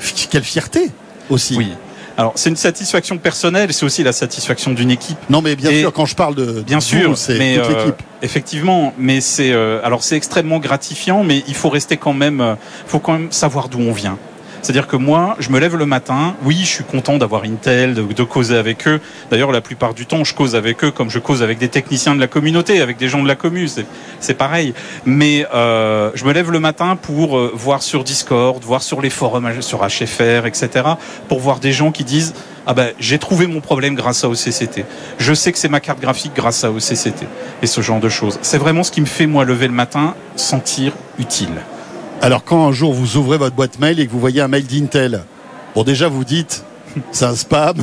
quelle fierté aussi. Oui. Alors, c'est une satisfaction personnelle, c'est aussi la satisfaction d'une équipe. Non, mais bien sûr, quand je parle de bien sûr, c'est mais toute l'équipe. Effectivement, mais c'est extrêmement gratifiant, mais il faut rester quand même savoir d'où on vient. C'est-à-dire que moi, je me lève le matin, oui, je suis content d'avoir Intel, de causer avec eux. D'ailleurs, la plupart du temps, je cause avec eux comme je cause avec des techniciens de la communauté, avec des gens de la commu, c'est pareil. Mais je me lève le matin pour voir sur Discord, voir sur les forums, sur HFR, etc., pour voir des gens qui disent « Ah ben, j'ai trouvé mon problème grâce à OCCT. Je sais que c'est ma carte graphique grâce à OCCT. » Et ce genre de choses. C'est vraiment ce qui me fait, moi, lever le matin, sentir utile. Alors quand un jour vous ouvrez votre boîte mail et que vous voyez un mail d'Intel, bon déjà vous dites c'est un spam,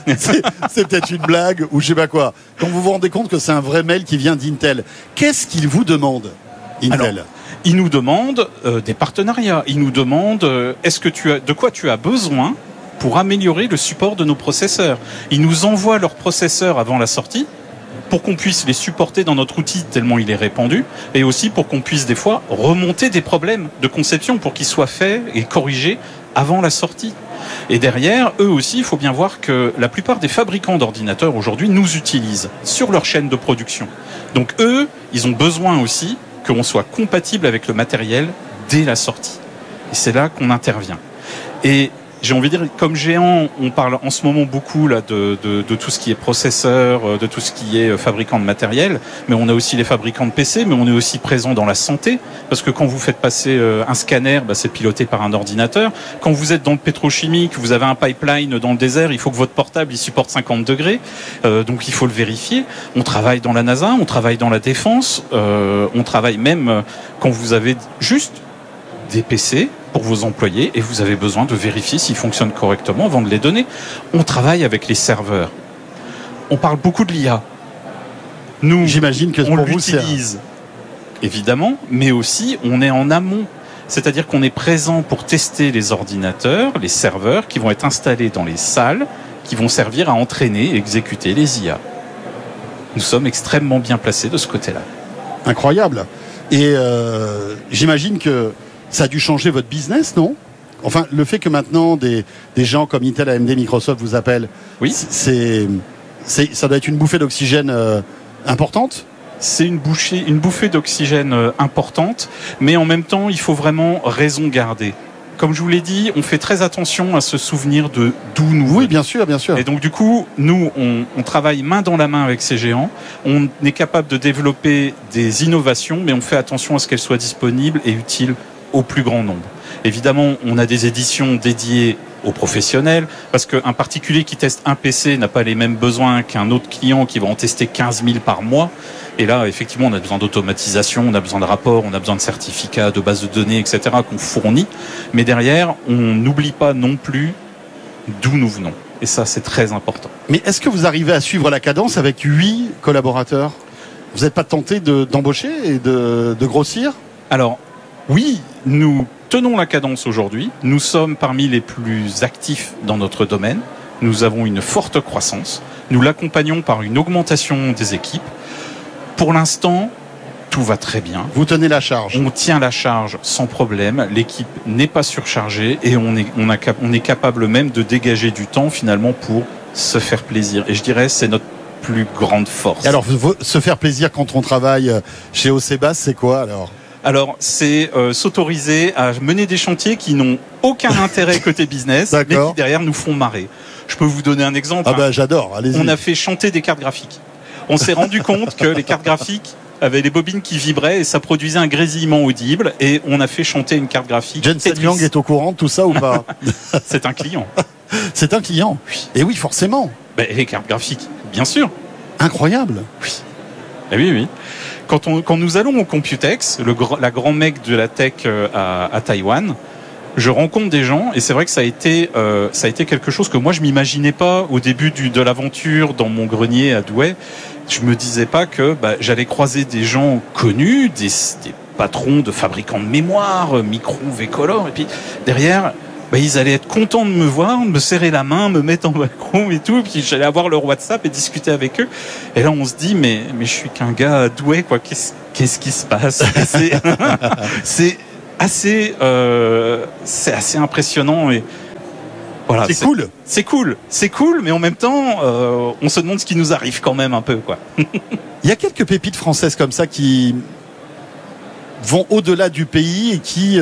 c'est peut-être une blague ou je sais pas quoi. Quand vous vous rendez compte que c'est un vrai mail qui vient d'Intel, qu'est-ce qu'il vous demande, Intel? Alors, il nous demande des partenariats. Il nous demande de quoi tu as besoin pour améliorer le support de nos processeurs. Ils nous envoient leurs processeurs avant la sortie, pour qu'on puisse les supporter dans notre outil tellement il est répandu, et aussi pour qu'on puisse des fois remonter des problèmes de conception pour qu'ils soient faits et corrigés avant la sortie. Et derrière, eux aussi, il faut bien voir que la plupart des fabricants d'ordinateurs aujourd'hui nous utilisent sur leur chaîne de production. Donc eux, ils ont besoin aussi qu'on soit compatible avec le matériel dès la sortie. Et c'est là qu'on intervient. Et j'ai envie de dire, comme géant, on parle en ce moment beaucoup là de tout ce qui est processeur, de tout ce qui est fabricant de matériel, mais on a aussi les fabricants de PC, mais on est aussi présent dans la santé, parce que quand vous faites passer un scanner, c'est piloté par un ordinateur. Quand vous êtes dans le pétrochimique, vous avez un pipeline dans le désert, il faut que votre portable il supporte 50 degrés, donc il faut le vérifier. On travaille dans la NASA, on travaille dans la défense, on travaille même quand vous avez juste des PC pour vos employés et vous avez besoin de vérifier s'ils fonctionnent correctement avant de les donner. On travaille avec les serveurs. On parle beaucoup de l'IA. Nous, j'imagine que on l'utilise évidemment, mais aussi on est en amont. C'est-à-dire qu'on est présent pour tester les ordinateurs, les serveurs qui vont être installés dans les salles, qui vont servir à entraîner et exécuter les IA. Nous sommes extrêmement bien placés de ce côté-là. Incroyable. Et j'imagine que ça a dû changer votre business, non? Enfin, le fait que maintenant des gens comme Intel, AMD, Microsoft vous appellent, oui, ça doit être une bouffée d'oxygène importante? C'est une bouffée d'oxygène importante, mais en même temps, il faut vraiment raison garder. Comme je vous l'ai dit, on fait très attention à se souvenir de d'où nous venons. Oui, bien sûr, bien sûr. Et donc du coup, nous, on travaille main dans la main avec ces géants. On est capable de développer des innovations, mais on fait attention à ce qu'elles soient disponibles et utiles au plus grand nombre. Évidemment, on a des éditions dédiées aux professionnels, parce qu'un particulier qui teste un PC n'a pas les mêmes besoins qu'un autre client qui va en tester 15 000 par mois. Et là, effectivement, on a besoin d'automatisation, on a besoin de rapports, on a besoin de certificats, de bases de données, etc. qu'on fournit. Mais derrière, on n'oublie pas non plus d'où nous venons. Et ça, c'est très important. Mais est-ce que vous arrivez à suivre la cadence avec 8 collaborateurs? Vous n'êtes pas tenté d'embaucher et de grossir? Alors, oui, nous tenons la cadence aujourd'hui. Nous sommes parmi les plus actifs dans notre domaine. Nous avons une forte croissance. Nous l'accompagnons par une augmentation des équipes. Pour l'instant, tout va très bien. Vous tenez la charge? On tient la charge sans problème. L'équipe n'est pas surchargée et on est capable même de dégager du temps finalement pour se faire plaisir. Et je dirais c'est notre plus grande force. Et alors, se faire plaisir quand on travaille chez Ocebas, c'est quoi alors? Alors, c'est s'autoriser à mener des chantiers qui n'ont aucun intérêt côté business, mais qui derrière nous font marrer. Je peux vous donner un exemple. Ah bah j'adore, allez-y. On a fait chanter des cartes graphiques. On s'est rendu compte que les cartes graphiques avaient les bobines qui vibraient et ça produisait un grésillement audible et on a fait chanter une carte graphique. Jensen Huang est au courant de tout ça ou pas? C'est un client. C'est un client. Oui. Et oui, forcément. Ben, les cartes graphiques, bien sûr. Incroyable. Oui. Et oui, oui. Quand nous allons au Computex, la grand mec de la tech à Taïwan, je rencontre des gens et c'est vrai que ça a été quelque chose que moi je m'imaginais pas au début de l'aventure dans mon grenier à Douai. Je me disais pas que j'allais croiser des gens connus, des patrons de fabricants de mémoire, Micron, V-Color, et puis derrière, ils allaient être contents de me voir, me serrer la main, me mettre en balcon et tout, et puis j'allais avoir leur WhatsApp et discuter avec eux. Et là on se dit mais je suis qu'un gars à Douai quoi, qu'est-ce qui se passe? C'est assez impressionnant et Voilà, c'est cool. C'est cool, mais en même temps, on se demande ce qui nous arrive quand même un peu, quoi. Il y a quelques pépites françaises comme ça qui vont au-delà du pays et qui,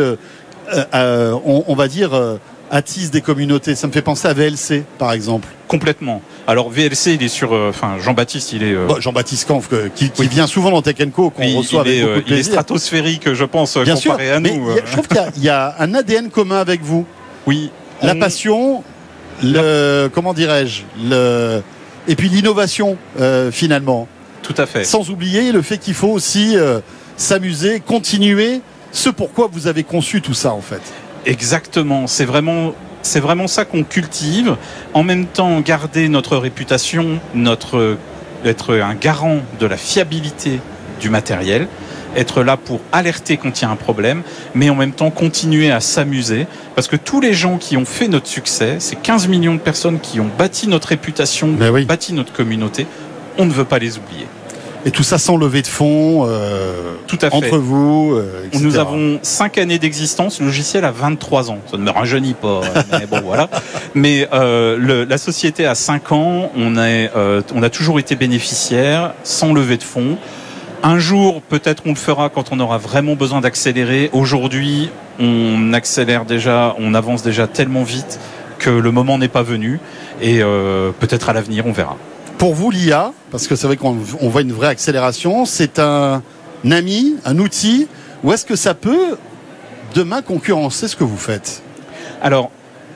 on va dire, attisent des communautés. Ça me fait penser à VLC, par exemple. Complètement. Alors VLC, il est sur, Jean-Baptiste, il est. Jean-Baptiste Kampf, qui vient souvent dans Tech & Co, qu'on reçoit avec beaucoup de plaisir. Il est stratosphérique, je pense, bien comparé sûr, à nous. Mais je trouve qu'il y a un ADN commun avec vous. Oui. La passion, comment dirais-je, et puis l'innovation, finalement. Tout à fait. Sans oublier le fait qu'il faut aussi s'amuser, continuer ce pourquoi vous avez conçu tout ça, en fait. Exactement. C'est vraiment ça qu'on cultive. En même temps, garder notre réputation, être un garant de la fiabilité du matériel, être là pour alerter quand il y a un problème, mais en même temps continuer à s'amuser, parce que tous les gens qui ont fait notre succès, ces 15 millions de personnes qui ont bâti notre réputation, bâti notre communauté, on ne veut pas les oublier. Et tout ça sans levée de fonds, tout à fait. Entre vous, etc. Nous avons 5 années d'existence, le logiciel a 23 ans. Ça ne me rajeunit pas, mais bon, voilà. Mais la société a 5 ans, on a toujours été bénéficiaire, sans levée de fonds. Un jour, peut-être on le fera quand on aura vraiment besoin d'accélérer. Aujourd'hui, on accélère déjà, on avance déjà tellement vite que le moment n'est pas venu. Et peut-être à l'avenir, on verra. Pour vous, l'IA, parce que c'est vrai qu'on voit une vraie accélération, c'est un ami, un outil, ou est-ce que ça peut demain concurrencer ce que vous faites ? Alors,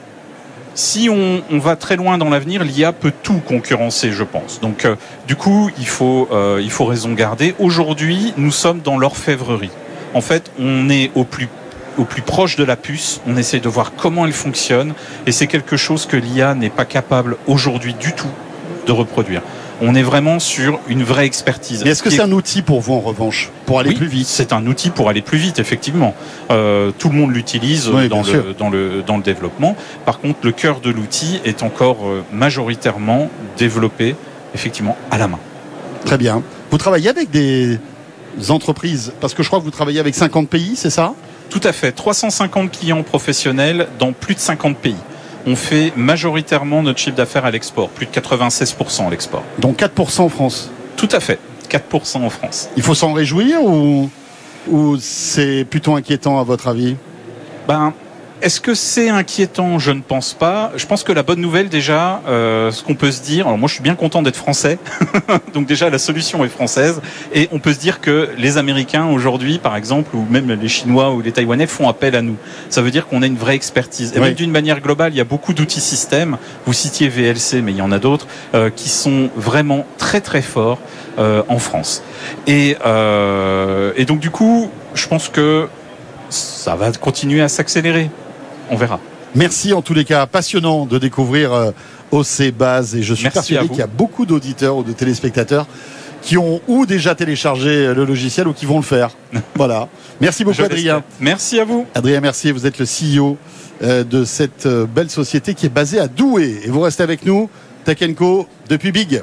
si on va très loin dans l'avenir, l'IA peut tout concurrencer, je pense. Donc, du coup, il faut raison garder. Aujourd'hui, nous sommes dans l'orfèvrerie. En fait, on est au plus proche de la puce. On essaie de voir comment elle fonctionne. Et c'est quelque chose que l'IA n'est pas capable aujourd'hui du tout de reproduire. On est vraiment sur une vraie expertise. Mais est-ce que c'est un outil pour vous, en revanche, pour aller plus vite ? C'est un outil pour aller plus vite, effectivement. Tout le monde l'utilise dans le développement. Par contre, le cœur de l'outil est encore majoritairement développé, effectivement, à la main. Très bien. Vous travaillez avec des entreprises, parce que je crois que vous travaillez avec 50 pays, c'est ça ? Tout à fait. 350 clients professionnels dans plus de 50 pays. On fait majoritairement notre chiffre d'affaires à l'export, plus de 96% à l'export. Donc 4% en France ? Tout à fait, 4% en France. Il faut s'en réjouir ou c'est plutôt inquiétant à votre avis ? Est-ce que c'est inquiétant ? Je ne pense pas. Je pense que la bonne nouvelle déjà, ce qu'on peut se dire, alors moi je suis bien content d'être français, donc déjà la solution est française, et on peut se dire que les Américains aujourd'hui par exemple, ou même les Chinois ou les Taïwanais font appel à nous. Ça veut dire qu'on a une vraie expertise. Et même d'une manière globale, il y a beaucoup d'outils systèmes, vous citiez VLC, mais il y en a d'autres, qui sont vraiment très très forts en France. Et donc du coup, je pense que ça va continuer à s'accélérer. On verra. Merci en tous les cas, passionnant de découvrir OC Base, et je suis persuadé qu'il y a beaucoup d'auditeurs ou de téléspectateurs qui ont ou déjà téléchargé le logiciel ou qui vont le faire. Voilà. Merci beaucoup Adrien. Merci à vous. Adrien Mercier, vous êtes le CEO de cette belle société qui est basée à Douai. Et vous restez avec nous, Tech & Co depuis Big.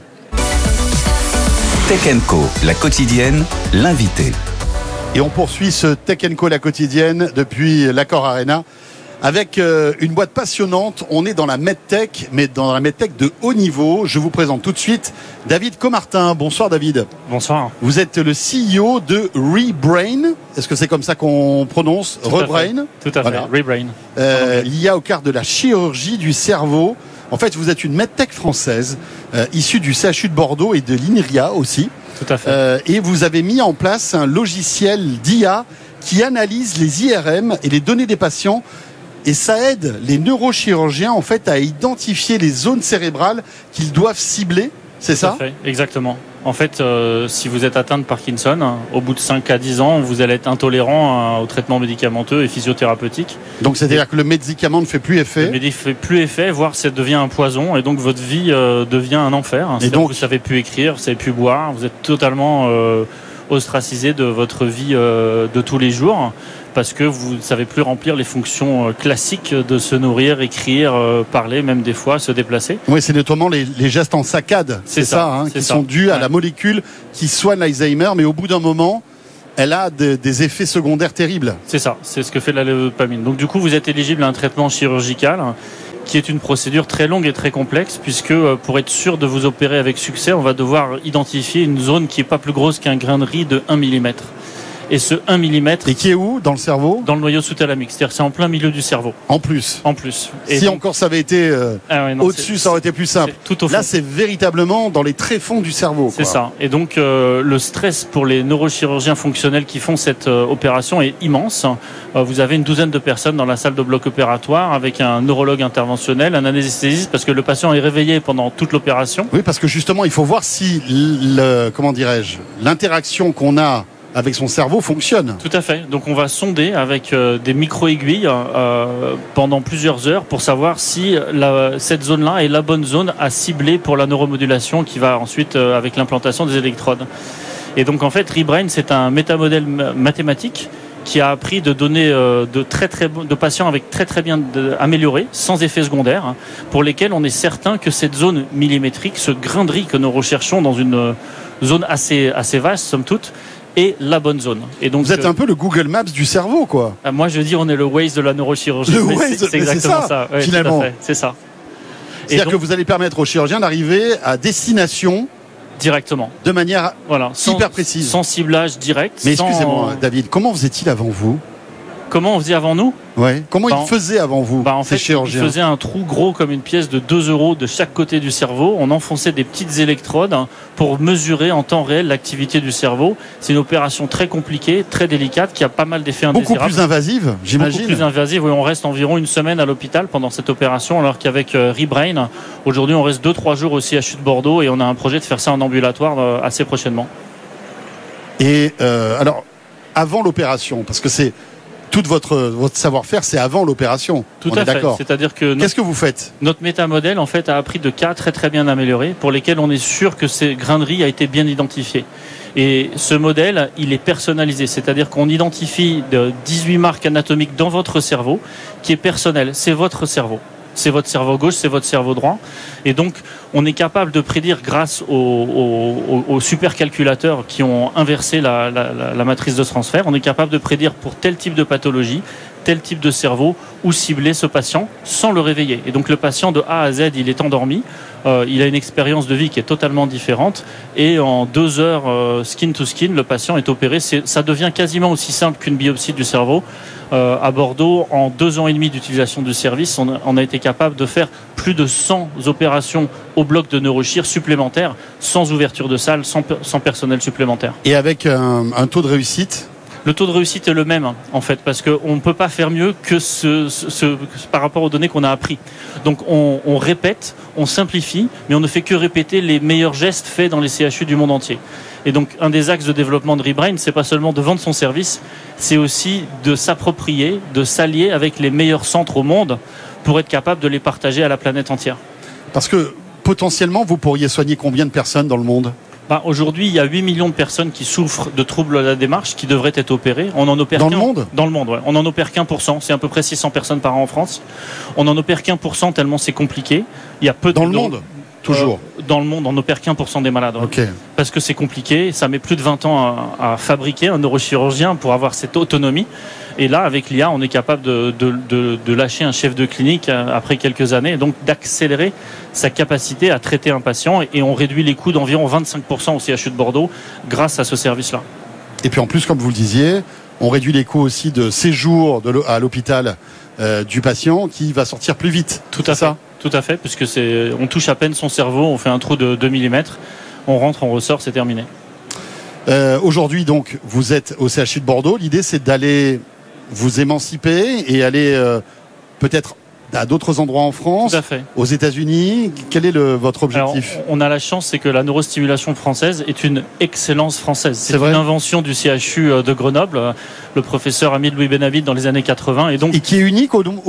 Tech & Co, la quotidienne, l'invité. Et on poursuit ce Tech & Co la quotidienne depuis l'Accor Arena avec une boîte passionnante. On est dans la MedTech, mais dans la MedTech de haut niveau. Je vous présente tout de suite David Comartin. Bonsoir David. Bonsoir. Vous êtes le CEO de Rebrain. Est-ce que c'est comme ça qu'on prononce ? Rebrain ? Tout à fait, voilà. Rebrain. L'IA au cœur de la chirurgie du cerveau. En fait, vous êtes une MedTech française issue du CHU de Bordeaux et de l'INRIA aussi. Tout à fait. Et vous avez mis en place un logiciel d'IA qui analyse les IRM et les données des patients. Et ça aide les neurochirurgiens en fait à identifier les zones cérébrales qu'ils doivent cibler, c'est ça ? Tout à fait, exactement. En fait, si vous êtes atteint de Parkinson, au bout de 5 à 10 ans, vous allez être intolérant au traitement médicamenteux et physiothérapeutique. Donc c'est-à-dire que le médicament ne fait plus effet ? Le médicament ne fait plus effet, voire ça devient un poison, et donc votre vie devient un enfer. Et donc, vous ne savez plus écrire, vous ne savez plus boire, vous êtes totalement ostracisé de votre vie de tous les jours, parce que vous ne savez plus remplir les fonctions classiques de se nourrir, écrire, parler, même des fois se déplacer. Oui, c'est notamment les gestes en saccade, c'est ça, qui sont dus à la molécule qui soigne l'Alzheimer, mais au bout d'un moment, elle a des effets secondaires terribles. C'est ça, c'est ce que fait la lévothyroxine. Donc du coup, vous êtes éligible à un traitement chirurgical qui est une procédure très longue et très complexe, puisque pour être sûr de vous opérer avec succès, on va devoir identifier une zone qui n'est pas plus grosse qu'un grain de riz de 1 mm. Et ce 1 mm... Et qui est où? Dans le cerveau? Dans le noyau sous-thalamique, c'est-à-dire c'est en plein milieu du cerveau. En plus. Et si donc, encore ça avait été au-dessus, ça aurait été plus simple. Tout au fond. Là, c'est véritablement dans les tréfonds du cerveau. C'est ça. Et donc, le stress pour les neurochirurgiens fonctionnels qui font cette opération est immense. Vous avez une douzaine de personnes dans la salle de bloc opératoire avec un neurologue interventionnel, un anesthésiste, parce que le patient est réveillé pendant toute l'opération. Oui, parce que justement, il faut voir si l'interaction qu'on a avec son cerveau fonctionne. Tout à fait. Donc on va sonder avec des micro-aiguilles pendant plusieurs heures pour savoir si cette zone-là est la bonne zone à cibler pour la neuromodulation qui va ensuite avec l'implantation des électrodes. Et donc en fait, ReBrain, c'est un métamodèle mathématique qui a appris de donner de patients avec très bien améliorés, sans effet secondaire, pour lesquels on est certain que cette zone millimétrique, ce grain de riz que nous recherchons dans une zone assez vaste, somme toute, est la bonne zone. Et donc, vous êtes un peu le Google Maps du cerveau, quoi. Moi, je dis, on est le Waze de la neurochirurgie. C'est exactement ça. Ouais, finalement. C'est ça. C'est-à-dire que vous allez permettre aux chirurgiens d'arriver à destination directement, de manière hyper précise, sans ciblage direct. Mais excusez-moi, David, comment faisait-il avant vous? Comment on faisait avant nous? Ouais. Comment il faisait avant vous? En fait, il faisait un trou gros comme une pièce de 2 € de chaque côté du cerveau. On enfonçait des petites électrodes pour mesurer en temps réel l'activité du cerveau. C'est une opération très compliquée, très délicate, qui a pas mal d'effets indésirables. Beaucoup plus invasive, j'imagine. Beaucoup plus invasive. Oui, on reste environ une semaine à l'hôpital pendant cette opération, alors qu'avec ReBrain, aujourd'hui, on reste 2-3 jours au CHU de Bordeaux et on a un projet de faire ça en ambulatoire assez prochainement. Et alors, avant l'opération, parce que c'est tout votre savoir-faire, c'est avant l'opération. Tout à fait. C'est-à-dire que qu'est-ce que vous faites? Notre métamodèle, en fait, a appris de cas très bien améliorés pour lesquels on est sûr que ces grains de riz a été bien identifié. Et ce modèle, il est personnalisé, c'est-à-dire qu'on identifie 18 marques anatomiques dans votre cerveau qui est personnel. C'est votre cerveau. C'est votre cerveau gauche, c'est votre cerveau droit. Et donc, on est capable de prédire grâce aux supercalculateurs qui ont inversé la matrice de transfert, on est capable de prédire pour tel type de pathologie, tel type de cerveau, où cibler ce patient sans le réveiller. Et donc, le patient de A à Z, il est endormi. Il a une expérience de vie qui est totalement différente. Et en 2 heures, skin to skin, le patient est opéré. Ça devient quasiment aussi simple qu'une biopsie du cerveau. À Bordeaux, en 2 ans et demi d'utilisation du service, on a été capable de faire plus de 100 opérations au bloc de neurochir supplémentaires, sans ouverture de salle, sans personnel supplémentaire. Et avec un taux de réussite? Le taux de réussite est le même, en fait, parce qu'on ne peut pas faire mieux que par rapport aux données qu'on a appris. Donc on répète, on simplifie, mais on ne fait que répéter les meilleurs gestes faits dans les CHU du monde entier. Et donc, un des axes de développement de ReBrain, c'est pas seulement de vendre son service, c'est aussi de s'approprier, de s'allier avec les meilleurs centres au monde pour être capable de les partager à la planète entière. Parce que, potentiellement, vous pourriez soigner combien de personnes dans le monde? Aujourd'hui, il y a 8 millions de personnes qui souffrent de troubles de la démarche qui devraient être opérées. On en opère dans le monde? Dans le monde, ouais. On en opère qu'1%. C'est à peu près 600 personnes par an en France. On en opère qu'1% tellement c'est compliqué. Il y a peu dans le monde? Toujours. Dans le monde, on n'opère qu'1% des malades. Okay. Parce que c'est compliqué, ça met plus de 20 ans à fabriquer un neurochirurgien pour avoir cette autonomie. Et là, avec l'IA, on est capable de lâcher un chef de clinique après quelques années, et donc d'accélérer sa capacité à traiter un patient. Et on réduit les coûts d'environ 25% au CHU de Bordeaux grâce à ce service-là. Et puis en plus, comme vous le disiez, on réduit les coûts aussi de séjour à l'hôpital du patient qui va sortir plus vite. Tout à fait. Tout à fait, puisque on touche à peine son cerveau, on fait un trou de 2 mm, on rentre, on ressort, c'est terminé. Aujourd'hui, donc, vous êtes au CHU de Bordeaux. L'idée, c'est d'aller vous émanciper et aller peut-être à d'autres endroits en France, tout à fait. Aux États-Unis. Quel est votre objectif? Alors, on a la chance, c'est que la neurostimulation française est une excellence française. C'est vrai. Une invention du CHU de Grenoble, le professeur Amil Louis Benavide dans les années 80. Et qui est unique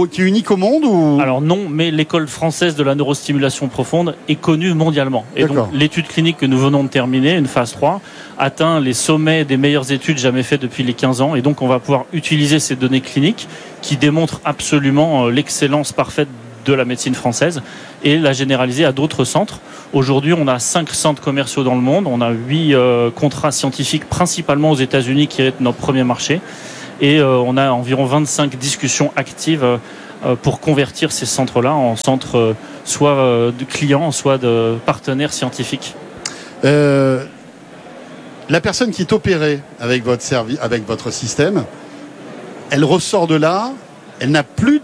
au monde ou... Alors non, mais l'école française de la neurostimulation profonde est connue mondialement. Et donc l'étude clinique que nous venons de terminer, une phase 3, atteint les sommets des meilleures études jamais faites depuis les 15 ans. Et donc on va pouvoir utiliser ces données cliniques qui démontrent absolument l'excellence parfaite de la médecine française et la généraliser à d'autres centres. Aujourd'hui, on a 5 centres commerciaux dans le monde, on a 8 contrats scientifiques principalement aux États-Unis qui est notre premier marché et on a environ 25 discussions actives pour convertir ces centres-là en centres soit de clients, soit de partenaires scientifiques. La personne qui est opérée avec votre système, elle ressort de là, elle n'a plus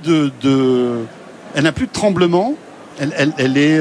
elle n'a plus de tremblement. Elle est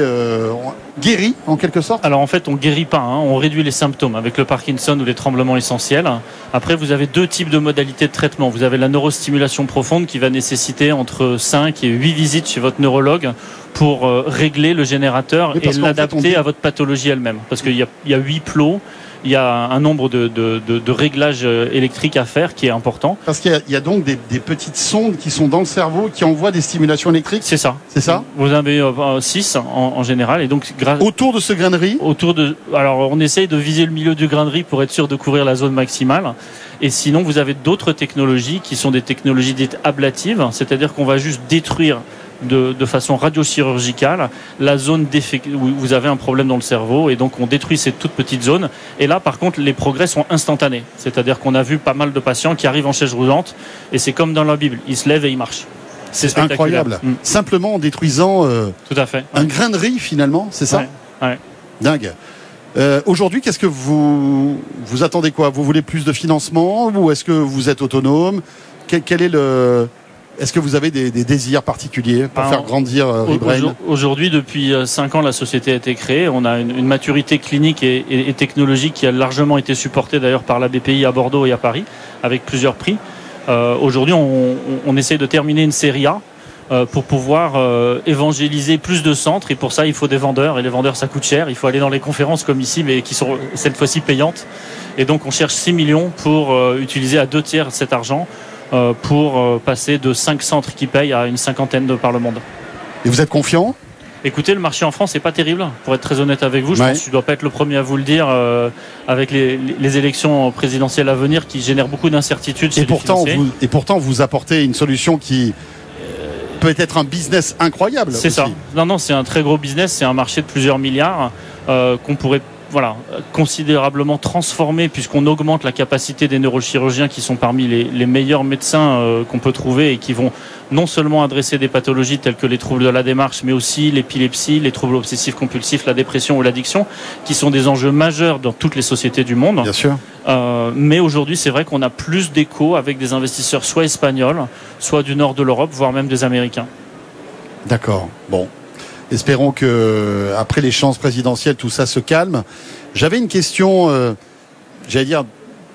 guérie en quelque sorte. Alors en fait on guérit pas, on réduit les symptômes avec le Parkinson ou les tremblements essentiels. Après vous avez 2 types de modalités de traitement. Vous avez la neurostimulation profonde qui va nécessiter entre 5 et 8 visites chez votre neurologue pour régler le générateur et l'adapter à votre pathologie elle-même. Parce qu'il y a 8 plots. Il y a un nombre de réglages électriques à faire qui est important. Parce qu'il y a donc des petites sondes qui sont dans le cerveau qui envoient des stimulations électriques. C'est ça. C'est ça. Vous avez 6 en général et donc autour de ce grain de riz. Alors on essaye de viser le milieu du grain de riz pour être sûr de couvrir la zone maximale. Et sinon vous avez d'autres technologies qui sont des technologies dites ablatives, c'est-à-dire qu'on va juste détruire de façon radiochirurgicale la zone où vous avez un problème dans le cerveau et donc on détruit cette toute petite zone et là par contre les progrès sont instantanés, c'est-à-dire qu'on a vu pas mal de patients qui arrivent en chaise roulante et c'est comme dans la Bible, ils se lèvent et ils marchent. C'est incroyable. Simplement en détruisant tout à fait. Un grain de riz finalement, c'est ça. Ouais. Dingue. Aujourd'hui, qu'est-ce que vous attendez quoi? Vous voulez plus de financement ou est-ce que vous êtes autonome? Quel est Est-ce que vous avez des désirs particuliers pour faire grandir ReBrain? Aujourd'hui, depuis 5 ans, la société a été créée. On a une maturité clinique et technologique qui a largement été supportée d'ailleurs par la BPI à Bordeaux et à Paris, avec plusieurs prix. Aujourd'hui, on essaie de terminer une série A pour pouvoir évangéliser plus de centres. Et pour ça, il faut des vendeurs. Et les vendeurs, ça coûte cher. Il faut aller dans les conférences comme ici, mais qui sont cette fois-ci payantes. Et donc, on cherche 6 millions pour utiliser à 2/3 cet argent pour passer de 5 centres qui payent à une 50aine par le monde. Et vous êtes confiant? Écoutez, le marché en France n'est pas terrible, pour être très honnête avec vous. Je pense que je ne dois pas être le premier à vous le dire avec les élections présidentielles à venir qui génèrent beaucoup d'incertitudes. Et pourtant, vous apportez une solution qui peut être un business incroyable. C'est aussi. ça. Non, c'est un très gros business. C'est un marché de plusieurs milliards qu'on pourrait considérablement transformé puisqu'on augmente la capacité des neurochirurgiens qui sont parmi les meilleurs médecins qu'on peut trouver et qui vont non seulement adresser des pathologies telles que les troubles de la démarche mais aussi l'épilepsie, les troubles obsessifs compulsifs, la dépression ou l'addiction qui sont des enjeux majeurs dans toutes les sociétés du monde. Bien sûr. Mais aujourd'hui c'est vrai qu'on a plus d'écho avec des investisseurs soit espagnols, soit du nord de l'Europe, voire même des Américains. D'accord. Bon. Espérons que après l'échéance présidentielle, tout ça se calme. J'avais une question, j'allais dire,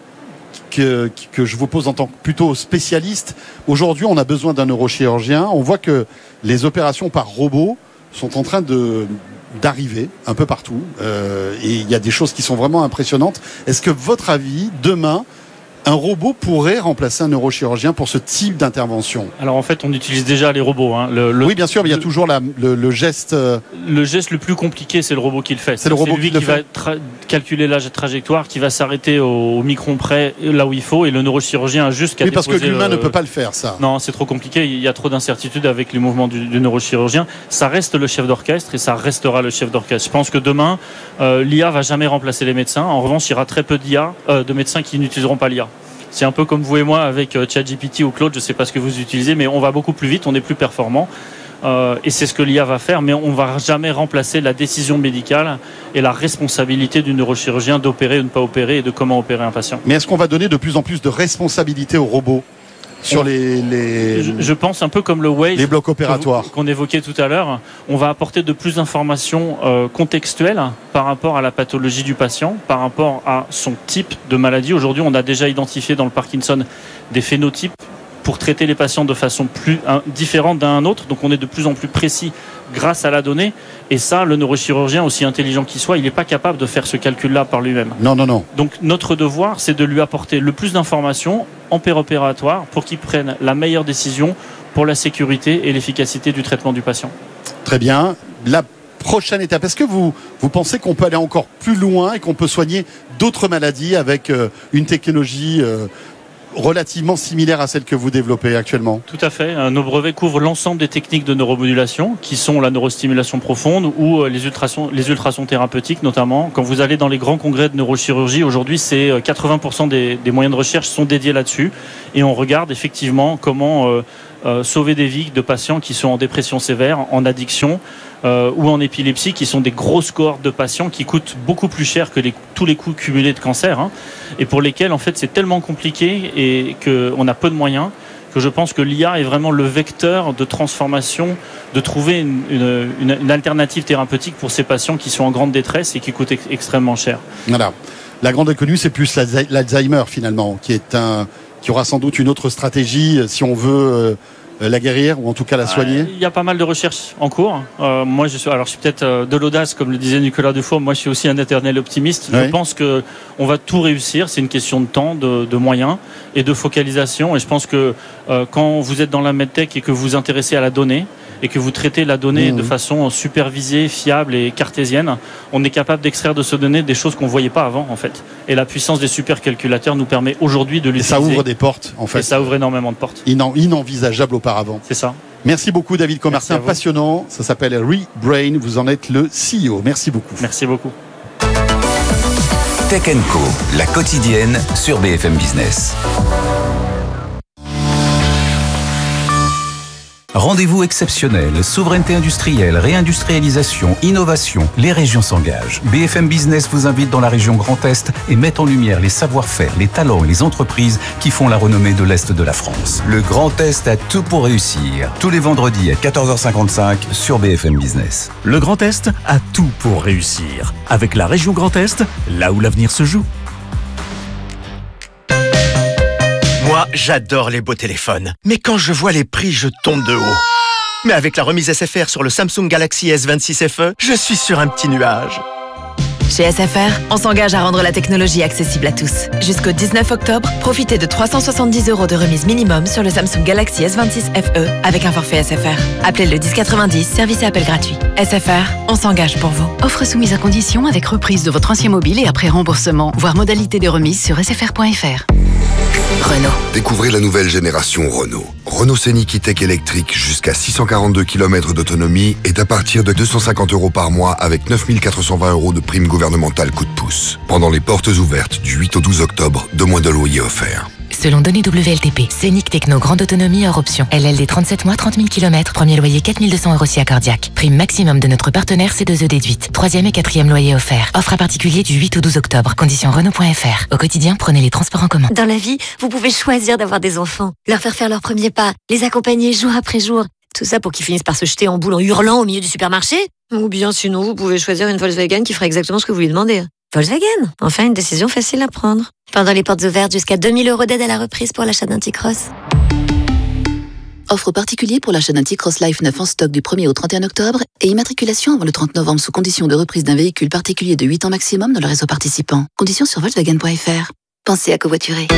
que je vous pose en tant que plutôt spécialiste. Aujourd'hui, on a besoin d'un neurochirurgien. On voit que les opérations par robot sont en train d'arriver un peu partout. Et il y a des choses qui sont vraiment impressionnantes. Est-ce que, votre avis, demain, un robot pourrait remplacer un neurochirurgien pour ce type d'intervention? Alors en fait, on utilise déjà les robots. Oui, bien sûr, mais il y a toujours le geste. Le geste le plus compliqué, c'est le robot qui le fait. C'est le robot qui va calculer la trajectoire, qui va s'arrêter au micron près, là où il faut, et le neurochirurgien a juste qu'à déposer. Oui, parce que l'humain ne peut pas le faire, ça. Non, c'est trop compliqué. Il y a trop d'incertitudes avec les mouvements du neurochirurgien. Ça reste le chef d'orchestre et ça restera le chef d'orchestre. Je pense que demain, l'IA va jamais remplacer les médecins. En revanche, il y aura très peu de médecins qui n'utiliseront pas l'IA. C'est un peu comme vous et moi avec ChatGPT ou Claude, je ne sais pas ce que vous utilisez, mais on va beaucoup plus vite, on est plus performant. Et c'est ce que l'IA va faire, mais on ne va jamais remplacer la décision médicale et la responsabilité du neurochirurgien d'opérer ou de ne pas opérer et de comment opérer un patient. Mais est-ce qu'on va donner de plus en plus de responsabilités aux robots sur je pense un peu comme le Waze, les blocs opératoires qu'on évoquait tout à l'heure. On va apporter de plus d'informations contextuelles par rapport à la pathologie du patient, par rapport à son type de maladie. Aujourd'hui, on a déjà identifié dans le Parkinson des phénotypes pour traiter les patients de façon plus différente d'un autre. Donc on est de plus en plus précis grâce à la donnée. Et ça, le neurochirurgien, aussi intelligent qu'il soit, il n'est pas capable de faire ce calcul-là par lui-même. Non. Donc notre devoir, c'est de lui apporter le plus d'informations en péropératoire pour qu'il prenne la meilleure décision pour la sécurité et l'efficacité du traitement du patient. Très bien. La prochaine étape, est-ce que vous pensez qu'on peut aller encore plus loin et qu'on peut soigner d'autres maladies avec une technologie relativement similaire à celle que vous développez actuellement? Tout à fait. Nos brevets couvrent l'ensemble des techniques de neuromodulation qui sont la neurostimulation profonde ou les ultrasons thérapeutiques notamment. Quand vous allez dans les grands congrès de neurochirurgie, aujourd'hui c'est 80% des moyens de recherche sont dédiés là-dessus et on regarde effectivement comment sauver des vies de patients qui sont en dépression sévère, en addiction ou en épilepsie, qui sont des grosses cohortes de patients qui coûtent beaucoup plus cher que tous les coûts cumulés de cancer, hein, et pour lesquels en fait c'est tellement compliqué et qu'on a peu de moyens, que je pense que l'IA est vraiment le vecteur de transformation, de trouver une alternative thérapeutique pour ces patients qui sont en grande détresse et qui coûtent extrêmement cher. Voilà. La grande inconnue, c'est plus l'Alzheimer finalement, qui aura sans doute une autre stratégie si on veut la guérir ou en tout cas la soigner. Il y a pas mal de recherches en cours. Moi, je suis peut-être de l'audace, comme le disait Nicolas Dufour. Moi, je suis aussi un éternel optimiste. Oui. Je pense que on va tout réussir. C'est une question de temps, de moyens et de focalisation. Et je pense que quand vous êtes dans la medtech et que vous vous intéressez à la donnée et que vous traitez la donnée de façon supervisée, fiable et cartésienne, on est capable d'extraire de ces données des choses qu'on voyait pas avant, en fait. Et la puissance des supercalculateurs nous permet aujourd'hui de l'utiliser. Et ça ouvre des portes, en fait. Et ça ouvre énormément de portes. Inenvisageable auparavant. C'est ça. Merci beaucoup, David Commartin. Passionnant. Ça s'appelle ReBrain. Vous en êtes le CEO. Merci beaucoup. Merci beaucoup. Tech & Co, la quotidienne sur BFM Business. Rendez-vous exceptionnel, souveraineté industrielle, réindustrialisation, innovation, les régions s'engagent. BFM Business vous invite dans la région Grand Est et met en lumière les savoir-faire, les talents et les entreprises qui font la renommée de l'Est de la France. Le Grand Est a tout pour réussir. Tous les vendredis à 14h55 sur BFM Business. Le Grand Est a tout pour réussir. Avec la région Grand Est, là où l'avenir se joue. Moi, j'adore les beaux téléphones. Mais quand je vois les prix, je tombe de haut. Mais avec la remise SFR sur le Samsung Galaxy S26 FE, je suis sur un petit nuage. Chez SFR, on s'engage à rendre la technologie accessible à tous. Jusqu'au 19 octobre, profitez de 370 € de remise minimum sur le Samsung Galaxy S26 FE avec un forfait SFR. Appelez le 1090, service et appel gratuit. SFR, on s'engage pour vous. Offre soumise à condition avec reprise de votre ancien mobile et après remboursement. Voir modalité de remise sur sfr.fr. Renault. Découvrez la nouvelle génération Renault. Renault Scénic E-Tech électrique jusqu'à 642 km d'autonomie est à partir de 250 € par mois avec 9 420 € de prime gouvernementale coup de pouce. Pendant les portes ouvertes du 8 au 12 octobre, 2 mois de loyer offerts. Selon données WLTP, Scénic Techno grande autonomie hors option. LLD 37 mois, 30 000 km, premier loyer 4 200 € si accordiaque. Prime maximum de notre partenaire C2E déduite. Troisième et quatrième loyer offert. Offre à particulier du 8 au 12 octobre. Conditions Renault.fr. Au quotidien, prenez les transports en commun. Dans la vie, vous pouvez choisir d'avoir des enfants, leur faire leurs premiers pas, les accompagner jour après jour. Tout ça pour qu'ils finissent par se jeter en boule en hurlant au milieu du supermarché. Ou bien sinon, vous pouvez choisir une Volkswagen qui fera exactement ce que vous lui demandez. Volkswagen, enfin une décision facile à prendre. Pendant les portes ouvertes, jusqu'à 2 000 € d'aide à la reprise pour l'achat d'un T-Cross. Offre particulier pour l'achat d'un T-Cross Life 9 en stock du 1er au 31 octobre et immatriculation avant le 30 novembre sous condition de reprise d'un véhicule particulier de 8 ans maximum dans le réseau participant. Conditions sur Volkswagen.fr. Pensez à covoiturer.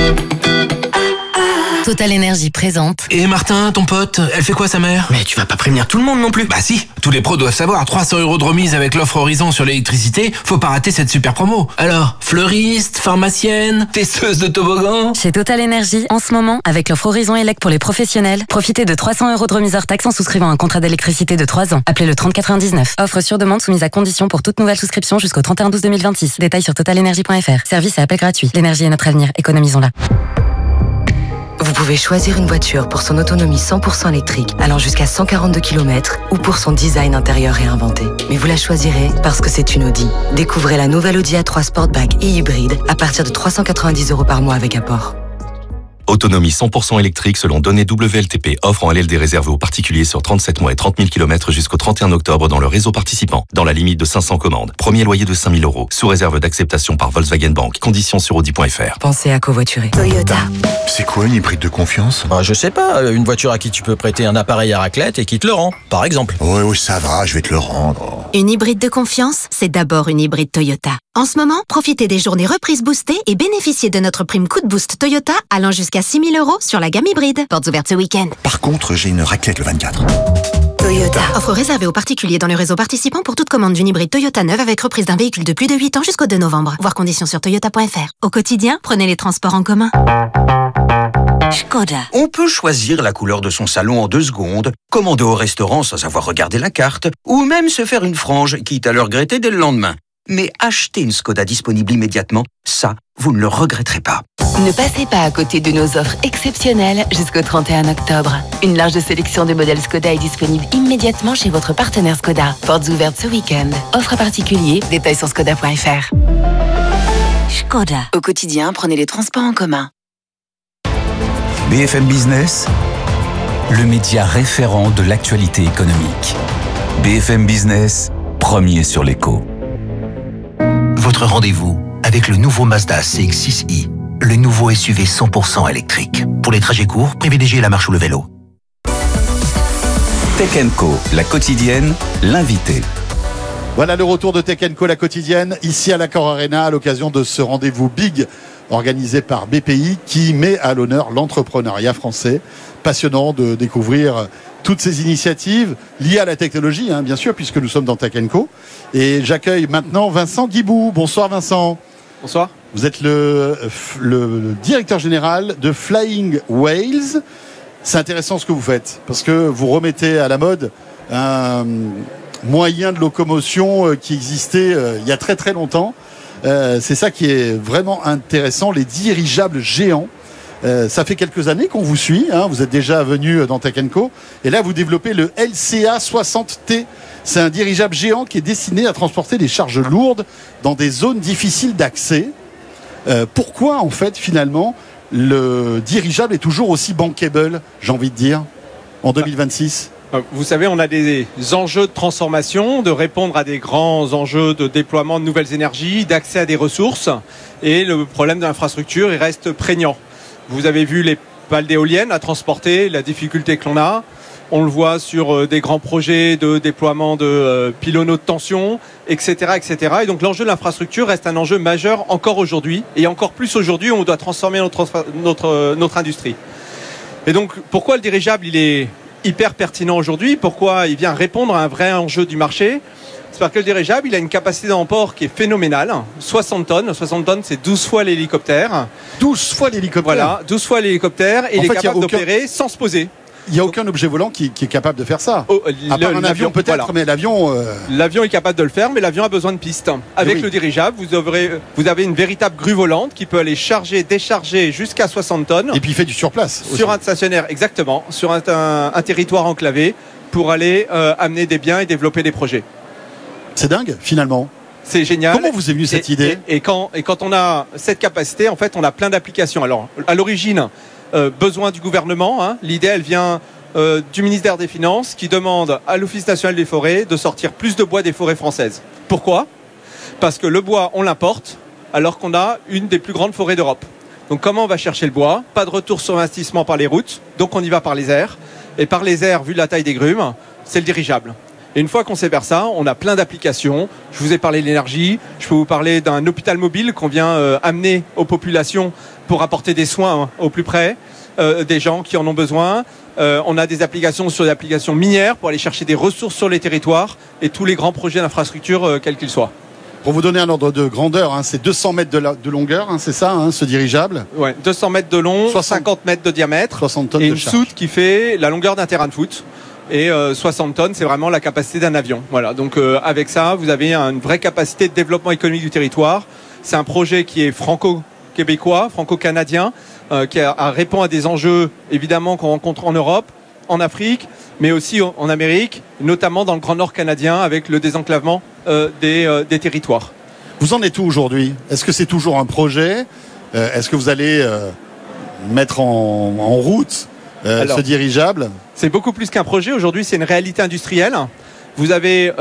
Total Énergie présente. Et Martin, ton pote, elle fait quoi sa mère? Mais tu vas pas prévenir tout le monde non plus. Bah si, tous les pros doivent savoir, 300 € de remise avec l'offre Horizon sur l'électricité, faut pas rater cette super promo. Alors, fleuriste, pharmacienne, testeuse de toboggan. Chez Total Énergie, en ce moment, avec l'offre Horizon Elec pour les professionnels, profitez de 300 € de remise hors taxe en souscrivant un contrat d'électricité de 3 ans. Appelez le 3099. Offre sur demande soumise à condition pour toute nouvelle souscription jusqu'au 31/12/2026. Détails sur totalenergie.fr. Service et appel gratuit. L'énergie est notre avenir. Économisons-la. Vous pouvez choisir une voiture pour son autonomie 100% électrique, allant jusqu'à 142 km, ou pour son design intérieur réinventé. Mais vous la choisirez parce que c'est une Audi. Découvrez la nouvelle Audi A3 Sportback et hybride à partir de 390 € par mois avec apport. Autonomie 100% électrique selon données WLTP. Offre en LLD réservée aux particuliers sur 37 mois et 30 000 km jusqu'au 31 octobre dans le réseau participant. Dans la limite de 500 commandes. Premier loyer de 5 000 €. Sous réserve d'acceptation par Volkswagen Bank. Conditions sur Audi.fr. Pensez à covoiturer. Toyota. C'est quoi une hybride de confiance? Je sais pas, une voiture à qui tu peux prêter un appareil à raclette et qui te le rend, par exemple. Oui, ça va, je vais te le rendre. Une hybride de confiance, c'est d'abord une hybride Toyota. En ce moment, profitez des journées reprises boostées et bénéficiez de notre prime coup de boost Toyota allant jusqu'à 6 000 € sur la gamme hybride. Portes ouvertes ce week-end. Par contre, j'ai une raclette le 24. Toyota. Offre réservée aux particuliers dans le réseau participant pour toute commande d'une hybride Toyota neuve avec reprise d'un véhicule de plus de 8 ans jusqu'au 2 novembre. Voir conditions sur toyota.fr. Au quotidien, prenez les transports en commun. Škoda. On peut choisir la couleur de son salon en 2 secondes, commander au restaurant sans avoir regardé la carte, ou même se faire une frange, quitte à le regretter dès le lendemain. Mais acheter une Škoda disponible immédiatement, ça, vous ne le regretterez pas. Ne passez pas à côté de nos offres exceptionnelles jusqu'au 31 octobre. Une large sélection de modèles Skoda est disponible immédiatement chez votre partenaire Skoda. Portes ouvertes ce week-end. Offre à particulier, détails sur skoda.fr. Skoda. Au quotidien, prenez les transports en commun. BFM Business, le média référent de l'actualité économique. BFM Business, premier sur l'écho. Votre rendez-vous avec le nouveau Mazda CX-6i, le nouveau SUV 100% électrique. Pour les trajets courts, privilégiez la marche ou le vélo. Tech & Co, la quotidienne, l'invité. Voilà le retour de Tech & Co, la quotidienne, ici à l'Accor Arena, à l'occasion de ce rendez-vous big organisé par BPI qui met à l'honneur l'entrepreneuriat français. Passionnant de découvrir toutes ces initiatives liées à la technologie, bien sûr, puisque nous sommes dans Tech & Co. Et j'accueille maintenant Vincent Guibou. Bonsoir Vincent. Bonsoir. Vous êtes le directeur général de Flying Whales. C'est intéressant ce que vous faites, parce que vous remettez à la mode un moyen de locomotion qui existait il y a très très longtemps. C'est ça qui est vraiment intéressant, les dirigeables géants. Ça fait quelques années qu'on vous suit, vous êtes déjà venu dans Tech & Co. Et là, vous développez le LCA 60T. C'est un dirigeable géant qui est destiné à transporter des charges lourdes dans des zones difficiles d'accès. Pourquoi, en fait, finalement, le dirigeable est toujours aussi bankable, j'ai envie de dire, en 2026 ? Vous savez, on a des enjeux de transformation, de répondre à des grands enjeux de déploiement de nouvelles énergies, d'accès à des ressources. Et le problème de l'infrastructure, il reste prégnant. Vous avez vu les pales d'éoliennes à transporter, la difficulté que l'on a. On le voit sur des grands projets de déploiement de pylônes haute tension, etc., etc. Et donc l'enjeu de l'infrastructure reste un enjeu majeur encore aujourd'hui. Et encore plus aujourd'hui, on doit transformer notre industrie. Et donc, pourquoi le dirigeable, il est hyper pertinent aujourd'hui? Pourquoi il vient répondre à un vrai enjeu du marché? C'est parce que le dirigeable, il a une capacité d'emport qui est phénoménale. 60 tonnes. 60 tonnes, c'est 12 fois l'hélicoptère. 12 fois l'hélicoptère. Voilà, 12 fois l'hélicoptère. Et il est capable d'opérer sans se poser. Il n'y a aucun objet volant qui est capable de faire ça. À part un avion peut-être, voilà. Mais l'avion... L'avion est capable de le faire, mais l'avion a besoin de pistes. Avec le dirigeable, vous avez une véritable grue volante qui peut aller charger, décharger jusqu'à 60 tonnes. Et puis il fait du surplace. Sur un stationnaire, exactement. Sur un territoire enclavé pour aller amener des biens et développer des projets. C'est dingue, finalement. C'est génial. Comment vous est venue cette idée ? Et quand on a cette capacité, en fait, on a plein d'applications. Alors, à l'origine... besoin du gouvernement. L'idée, elle vient du ministère des Finances qui demande à l'Office national des forêts de sortir plus de bois des forêts françaises. Pourquoi ? Parce que le bois, on l'importe alors qu'on a une des plus grandes forêts d'Europe. Donc comment on va chercher le bois ? Pas de retour sur investissement par les routes, donc on y va par les airs. Et par les airs, vu la taille des grumes, c'est le dirigeable. Et une fois qu'on sait faire ça, on a plein d'applications. Je vous ai parlé de l'énergie, je peux vous parler d'un hôpital mobile qu'on vient amener aux populations pour apporter des soins au plus près des gens qui en ont besoin. On a des applications sur des applications minières pour aller chercher des ressources sur les territoires et tous les grands projets d'infrastructure, quels qu'ils soient. Pour vous donner un ordre de grandeur, c'est 200 mètres de longueur, c'est ça, ce dirigeable ? Ouais, 200 mètres de long, 50 mètres de diamètre, 60 tonnes et de une charge. soute qui fait la longueur d'un terrain de foot. Et 60 tonnes, c'est vraiment la capacité d'un avion. Voilà. Donc avec ça, vous avez une vraie capacité de développement économique du territoire. C'est un projet qui est franco-québécois, franco-canadien, qui répond à des enjeux évidemment qu'on rencontre en Europe, en Afrique, mais aussi en Amérique, notamment dans le Grand Nord canadien avec le désenclavement des territoires. Vous en êtes où aujourd'hui ? Est-ce que c'est toujours un projet ? Est-ce que vous allez mettre en route ce dirigeable ? C'est beaucoup plus qu'un projet. Aujourd'hui, c'est une réalité industrielle. Vous avez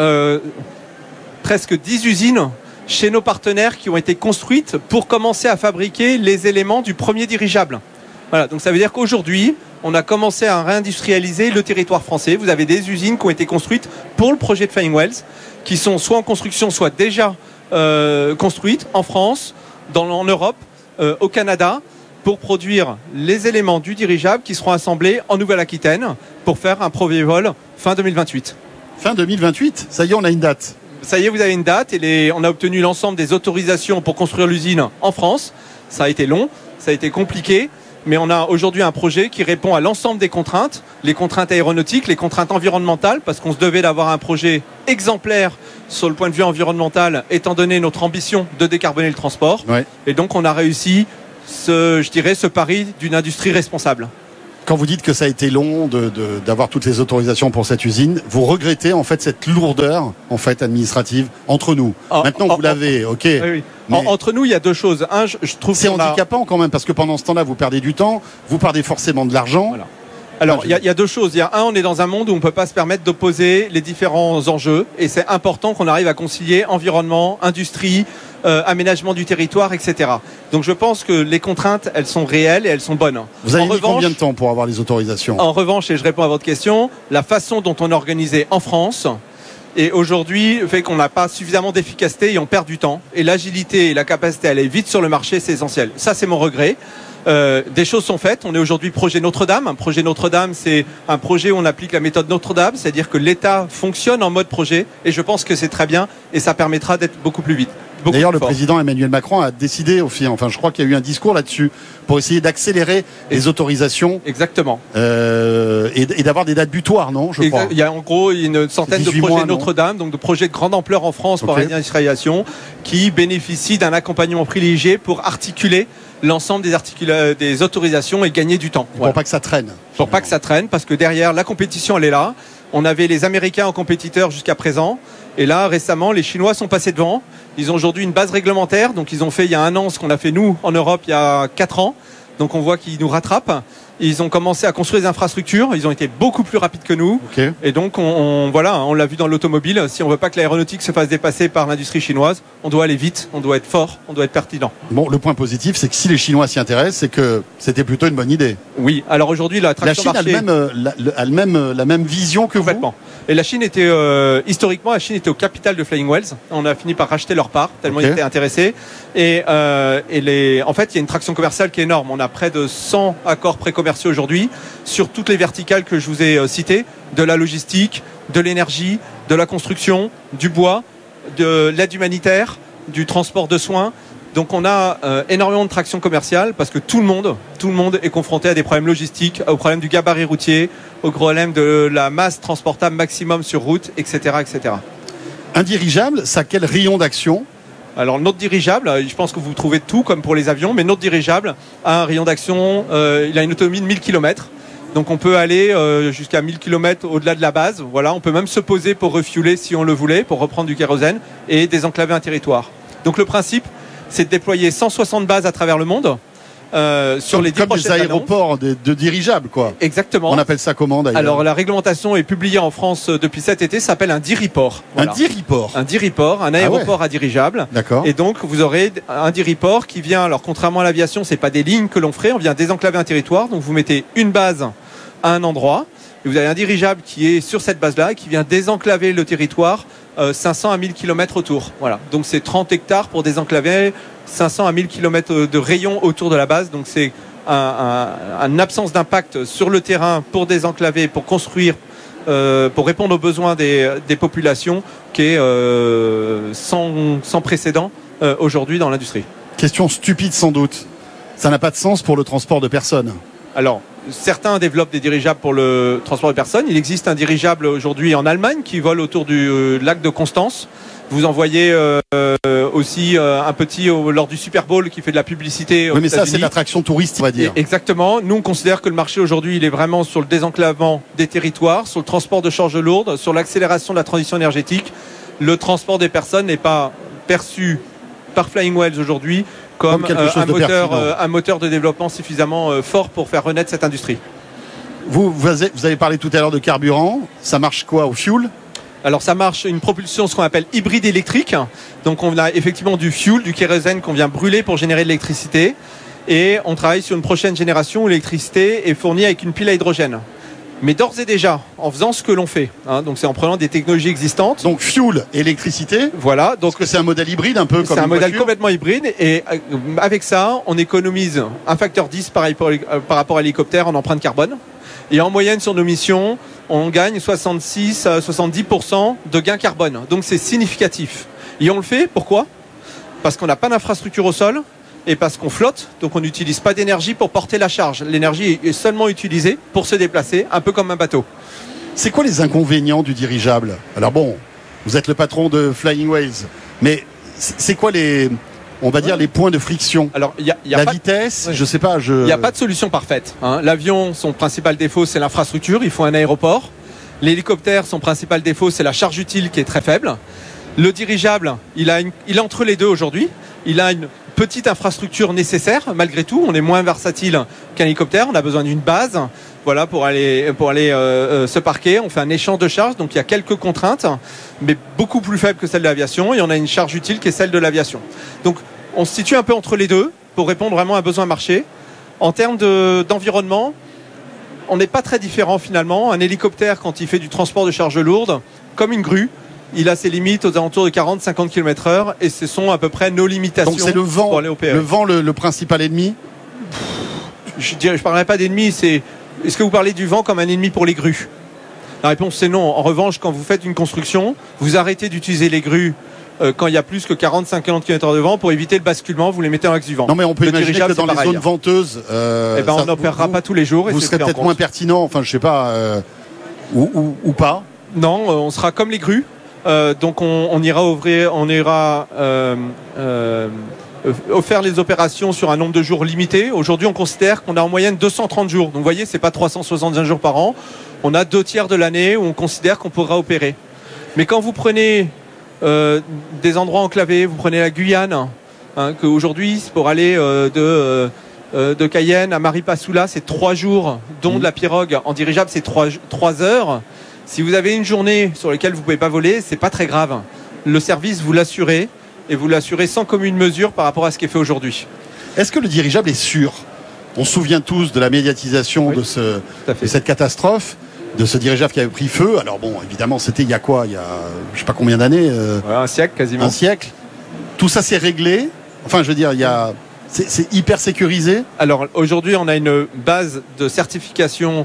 presque 10 usines chez nos partenaires qui ont été construites pour commencer à fabriquer les éléments du premier dirigeable. Voilà, donc ça veut dire qu'aujourd'hui, on a commencé à réindustrialiser le territoire français. Vous avez des usines qui ont été construites pour le projet de Flying Whales, qui sont soit en construction, soit déjà construites en France, en Europe, au Canada, pour produire les éléments du dirigeable qui seront assemblés en Nouvelle-Aquitaine pour faire un premier vol fin 2028. Fin 2028 ? Ça y est, on a une date. Ça y est, vous avez une date et on a obtenu l'ensemble des autorisations pour construire l'usine en France. Ça a été long, ça a été compliqué, mais on a aujourd'hui un projet qui répond à l'ensemble des contraintes, les contraintes aéronautiques, les contraintes environnementales, parce qu'on se devait d'avoir un projet exemplaire sur le point de vue environnemental, étant donné notre ambition de décarboner le transport. Ouais. Et donc on a réussi ce pari d'une industrie responsable. Quand vous dites que ça a été long d'avoir toutes les autorisations pour cette usine, vous regrettez en fait cette lourdeur en fait administrative entre nous. Maintenant vous l'avez, ok. Oui. Entre nous, il y a deux choses. Un, je trouve c'est handicapant quand même parce que pendant ce temps-là, vous perdez du temps, vous perdez forcément de l'argent. Voilà. Alors, il y a deux choses. Il y a un, on est dans un monde où on ne peut pas se permettre d'opposer les différents enjeux. Et c'est important qu'on arrive à concilier environnement, industrie, aménagement du territoire, etc. Donc je pense que les contraintes, elles sont réelles et elles sont bonnes. Vous avez mis combien de temps pour avoir les autorisations ? En revanche, et je réponds à votre question, la façon dont on est organisé en France et aujourd'hui fait qu'on n'a pas suffisamment d'efficacité et on perd du temps. Et l'agilité et la capacité à aller vite sur le marché, c'est essentiel. Ça, c'est mon regret. Des choses sont faites. On est aujourd'hui projet Notre-Dame. Un projet Notre-Dame, c'est un projet où on applique la méthode Notre-Dame, c'est-à-dire que l'État fonctionne en mode projet. Et je pense que c'est très bien et ça permettra d'être beaucoup plus vite. D'ailleurs, le président Emmanuel Macron a décidé, enfin, je crois qu'il y a eu un discours là-dessus pour essayer d'accélérer les autorisations. Exactement. Et d'avoir des dates butoirs, non ? Je crois. Il y a en gros une centaine de projets Notre-Dame, donc de projets de grande ampleur en France pour l'industrialisation, qui bénéficient d'un accompagnement privilégié pour articuler l'ensemble des autorisations et gagner du temps. Pour pas que ça traîne. Pour pas que ça traîne, parce que derrière, la compétition, elle est là. On avait les Américains en compétiteurs jusqu'à présent. Et là, récemment, les Chinois sont passés devant. Ils ont aujourd'hui une base réglementaire. Donc, ils ont fait il y a 1 an ce qu'on a fait nous en Europe il y a 4 ans. Donc, on voit qu'ils nous rattrapent. Ils ont commencé à construire des infrastructures. Ils ont été beaucoup plus rapides que nous. Okay. Et donc, on l'a vu dans l'automobile. Si on veut pas que l'aéronautique se fasse dépasser par l'industrie chinoise, on doit aller vite, on doit être fort, on doit être pertinent. Bon, le point positif, c'est que si les Chinois s'y intéressent, c'est que c'était plutôt une bonne idée. Oui. Alors aujourd'hui, la traction marché... la même vision que complètement. Et la Chine était, historiquement, la Chine était au capital de Flying Wells. On a fini par racheter leur part, tellement ils étaient intéressés. En fait, il y a une traction commerciale qui est énorme. On a près de 100 accords précommerciaux aujourd'hui sur toutes les verticales que je vous ai citées, de la logistique, de l'énergie, de la construction, du bois, de l'aide humanitaire, du transport de soins. Donc on a énormément de traction commerciale parce que tout le monde est confronté à des problèmes logistiques, au problème du gabarit routier, au problème de la masse transportable maximum sur route, etc., etc. Un dirigeable, ça a quel rayon d'action ? Alors notre dirigeable, je pense que vous trouvez tout comme pour les avions, mais notre dirigeable a un rayon d'action, il a une autonomie de 1000 km. Donc on peut aller jusqu'à 1000 km au-delà de la base. Voilà, on peut même se poser pour refueler si on le voulait, pour reprendre du kérosène et désenclaver un territoire. Donc le principe, c'est de déployer 160 bases à travers le monde. Sur les 10 comme des aéroports de dirigeables, quoi. Exactement. On appelle ça comment d'ailleurs ? Alors la réglementation est publiée en France depuis cet été, ça s'appelle un diriport. Voilà. Un diriport. Un diriport, un aéroport à dirigeable. D'accord. Et donc vous aurez un diriport qui vient, alors contrairement à l'aviation, c'est pas des lignes que l'on ferait, on vient désenclaver un territoire. Donc vous mettez une base à un endroit. Et vous avez un dirigeable qui est sur cette base-là, qui vient désenclaver le territoire 500 à 1000 km autour. Voilà. Donc c'est 30 hectares pour désenclaver 500 à 1000 km de rayon autour de la base. Donc c'est une absence d'impact sur le terrain pour désenclaver, pour construire, pour répondre aux besoins des populations qui est sans précédent aujourd'hui dans l'industrie. Question stupide sans doute. Ça n'a pas de sens pour le transport de personnes. Alors, certains développent des dirigeables pour le transport de personnes. Il existe un dirigeable aujourd'hui en Allemagne qui vole autour du lac de Constance. Vous en voyez aussi un petit lors du Super Bowl qui fait de la publicité. Oui, mais ça, c'est de l'attraction touristique, on va dire. Exactement. Nous, on considère que le marché aujourd'hui, il est vraiment sur le désenclavement des territoires, sur le transport de charges lourdes, sur l'accélération de la transition énergétique. Le transport des personnes n'est pas perçu par Flying Wells aujourd'hui comme un moteur de développement suffisamment fort pour faire renaître cette industrie. Vous avez parlé tout à l'heure de carburant. Ça marche quoi, au fuel ? Alors ça marche une propulsion, ce qu'on appelle hybride électrique. Donc on a effectivement du fuel, du kérosène qu'on vient brûler pour générer de l'électricité. Et on travaille sur une prochaine génération où l'électricité est fournie avec une pile à hydrogène. Mais d'ores et déjà, en faisant ce que l'on fait, donc c'est en prenant des technologies existantes. Donc fuel, électricité. Voilà. Donc que c'est un modèle hybride un peu comme c'est un modèle voiture. complètement hybride et avec ça, on économise un facteur 10 par rapport à l'hélicoptère en empreinte carbone. Et en moyenne sur nos missions, on gagne 66 à 70% de gain carbone. Donc c'est significatif. Et on le fait, pourquoi ? Parce qu'on n'a pas d'infrastructure au sol. Et parce qu'on flotte, donc on n'utilise pas d'énergie pour porter la charge. L'énergie est seulement utilisée pour se déplacer, un peu comme un bateau. C'est quoi les inconvénients du dirigeable ? Alors bon, vous êtes le patron de Flying Wells, mais c'est quoi les on va dire, les points de friction? Alors, y a la pas vitesse, je sais pas. Il n'y a pas de solution parfaite. L'avion, son principal défaut, c'est l'infrastructure. Il faut un aéroport. L'hélicoptère, son principal défaut, c'est la charge utile qui est très faible. Le dirigeable, il est entre les deux aujourd'hui. Il a une petite infrastructure nécessaire. Malgré tout, on est moins versatile qu'un hélicoptère. On a besoin d'une base, voilà, pour aller se parquer. On fait un échange de charges, donc il y a quelques contraintes, mais beaucoup plus faibles que celle de l'aviation. Et on a une charge utile qui est celle de l'aviation. Donc, on se situe un peu entre les deux pour répondre vraiment à un besoin marché. En termes d'environnement, on n'est pas très différent finalement. Un hélicoptère, quand il fait du transport de charges lourdes, comme une grue, il a ses limites aux alentours de 40-50 km/h et ce sont à peu près nos limitations. Donc c'est le vent, pour aller au PE. le vent le principal ennemi? Je ne parlerai pas d'ennemi, est-ce que vous parlez du vent comme un ennemi pour les grues? La réponse c'est non. En revanche, quand vous faites une construction, vous arrêtez d'utiliser les grues quand il y a plus que 40-50 km/h de vent pour éviter le basculement, vous les mettez en axe du vent. Non mais on peut imaginer que dans les zones venteuses, on n'opérera pas tous les jours. Vous serez peut-être moins pertinent, enfin je sais pas, ou pas. Non, on sera comme les grues. Donc on ira faire les opérations sur un nombre de jours limité. Aujourd'hui, on considère qu'on a en moyenne 230 jours. Donc vous voyez, c'est pas 365 jours par an. On a 2/3 de l'année où on considère qu'on pourra opérer. Mais quand vous prenez des endroits enclavés, vous prenez la Guyane, qu'aujourd'hui, pour aller de Cayenne à Maripasoula, c'est 3 jours, dont de la pirogue en dirigeable, c'est 3 heures. Si vous avez une journée sur laquelle vous ne pouvez pas voler, c'est pas très grave. Le service, vous l'assurez, et vous l'assurez sans commune mesure par rapport à ce qui est fait aujourd'hui. Est-ce que le dirigeable est sûr? On se souvient tous de la médiatisation de cette catastrophe, de ce dirigeable qui avait pris feu. Alors bon, évidemment, c'était il y a quoi? Il y a je sais pas combien d'années. Un siècle quasiment. Un siècle. Tout ça s'est réglé. Enfin, je veux dire, c'est hyper sécurisé. Alors aujourd'hui, on a une base de certification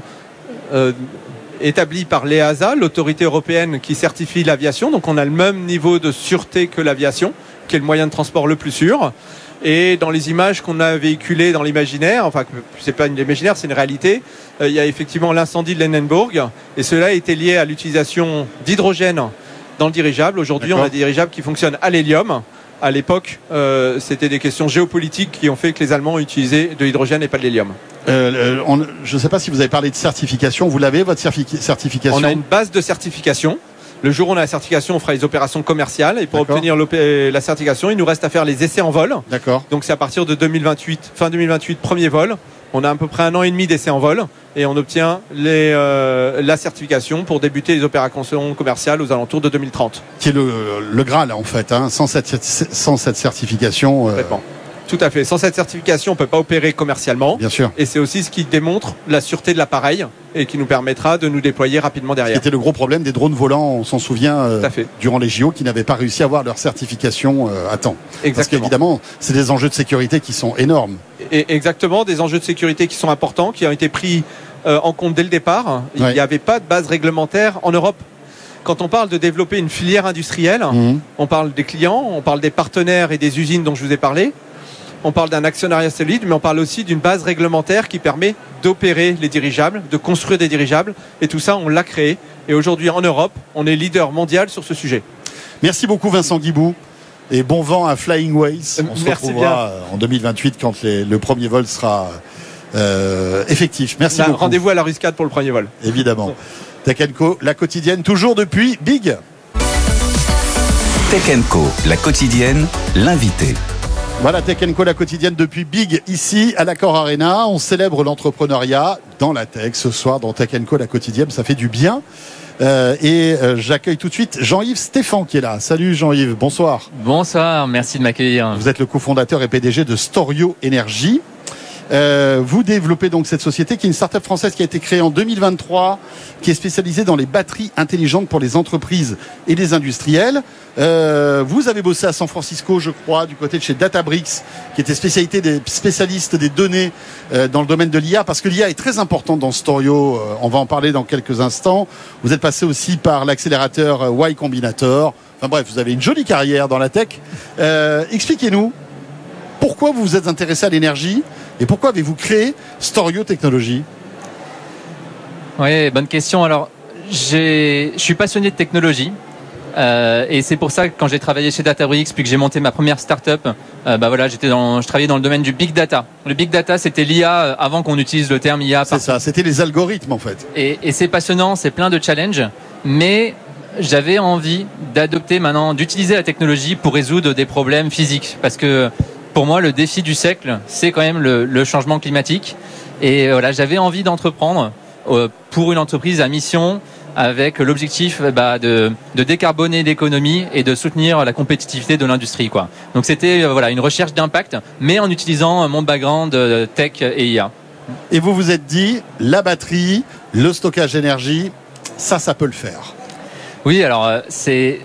établie par l'EASA, l'autorité européenne qui certifie l'aviation. Donc on a le même niveau de sûreté que l'aviation, qui est le moyen de transport le plus sûr. Et dans les images qu'on a véhiculées dans l'imaginaire, enfin c'est pas une imaginaire, c'est une réalité, il y a effectivement l'incendie de l'Hindenburg, et cela a été lié à l'utilisation d'hydrogène dans le dirigeable. Aujourd'hui, on a des dirigeables qui fonctionnent à l'hélium. À l'époque, c'était des questions géopolitiques qui ont fait que les Allemands utilisaient de l'hydrogène et pas de l'hélium. Je ne sais pas si vous avez parlé de certification. Vous l'avez, votre certification? On a une base de certification. Le jour où on a la certification, on fera les opérations commerciales. Et pour obtenir la certification, il nous reste à faire les essais en vol. D'accord. Donc c'est à partir de 2028, fin 2028, premier vol. On a à peu près 1 an et demi d'essais en vol. Et on obtient la certification pour débuter les opérations commerciales aux alentours de 2030. Qui est le Graal, en fait. Sans cette certification... Tout à fait. Sans cette certification, on ne peut pas opérer commercialement. Bien sûr. Et c'est aussi ce qui démontre la sûreté de l'appareil et qui nous permettra de nous déployer rapidement derrière. C'était le gros problème des drones volants, on s'en souvient, durant les JO, qui n'avaient pas réussi à avoir leur certification à temps. Exactement. Parce qu'évidemment, c'est des enjeux de sécurité qui sont énormes. Et exactement, des enjeux de sécurité qui sont importants, qui ont été pris en compte dès le départ. Il n'y avait pas de base réglementaire en Europe. Quand on parle de développer une filière industrielle, on parle des clients, on parle des partenaires et des usines dont je vous ai parlé. On parle d'un actionnariat solide, mais on parle aussi d'une base réglementaire qui permet d'opérer les dirigeables, de construire des dirigeables. Et tout ça, on l'a créé. Et aujourd'hui, en Europe, on est leader mondial sur ce sujet. Merci beaucoup, Vincent Guibou. Et bon vent à Flying Ways. On se retrouvera en 2028 quand le premier vol sera effectif. Merci beaucoup. Rendez-vous à la Ruscade pour le premier vol. Évidemment. Tech & Co, la quotidienne, toujours depuis Big. Tech & Co, la quotidienne, l'invité. Voilà, Tech & Co, la quotidienne depuis Big, ici à l'Accor Arena. On célèbre l'entrepreneuriat dans la tech ce soir dans Tech & Co, la quotidienne. Ça fait du bien. J'accueille tout de suite Jean-Yves Stéphan qui est là. Salut Jean-Yves, bonsoir. Bonsoir, merci de m'accueillir. Vous êtes le cofondateur et PDG de Storio Energy. Vous développez donc cette société qui est une start-up française qui a été créée en 2023, qui est spécialisée dans les batteries intelligentes pour les entreprises et les industriels. Vous avez bossé à San Francisco, je crois, du côté de chez Databricks, qui était spécialiste des données dans le domaine de l'IA, parce que l'IA est très importante dans Storio. On va en parler dans quelques instants. Vous êtes passé aussi par l'accélérateur Y Combinator. Enfin bref, vous avez une jolie carrière dans la tech. Expliquez-nous pourquoi vous vous êtes intéressé à l'énergie et pourquoi avez-vous créé Storio Technologies? Oui, bonne question. Alors, je suis passionné de technologie. Et c'est pour ça que quand j'ai travaillé chez DataBricks, puis que j'ai monté ma première start-up, je travaillais dans le domaine du big data. Le big data, c'était l'IA avant qu'on utilise le terme IA. C'est ça, c'était les algorithmes en fait. Et c'est passionnant, c'est plein de challenges, mais j'avais envie d'utiliser la technologie pour résoudre des problèmes physiques. Parce que pour moi, le défi du siècle, c'est quand même le changement climatique. Et voilà, j'avais envie d'entreprendre pour une entreprise à mission avec l'objectif de décarboner l'économie et de soutenir la compétitivité de l'industrie, quoi. Donc c'était une recherche d'impact, mais en utilisant mon background tech et IA. Et vous vous êtes dit, la batterie, le stockage d'énergie, ça peut le faire. Oui, alors c'est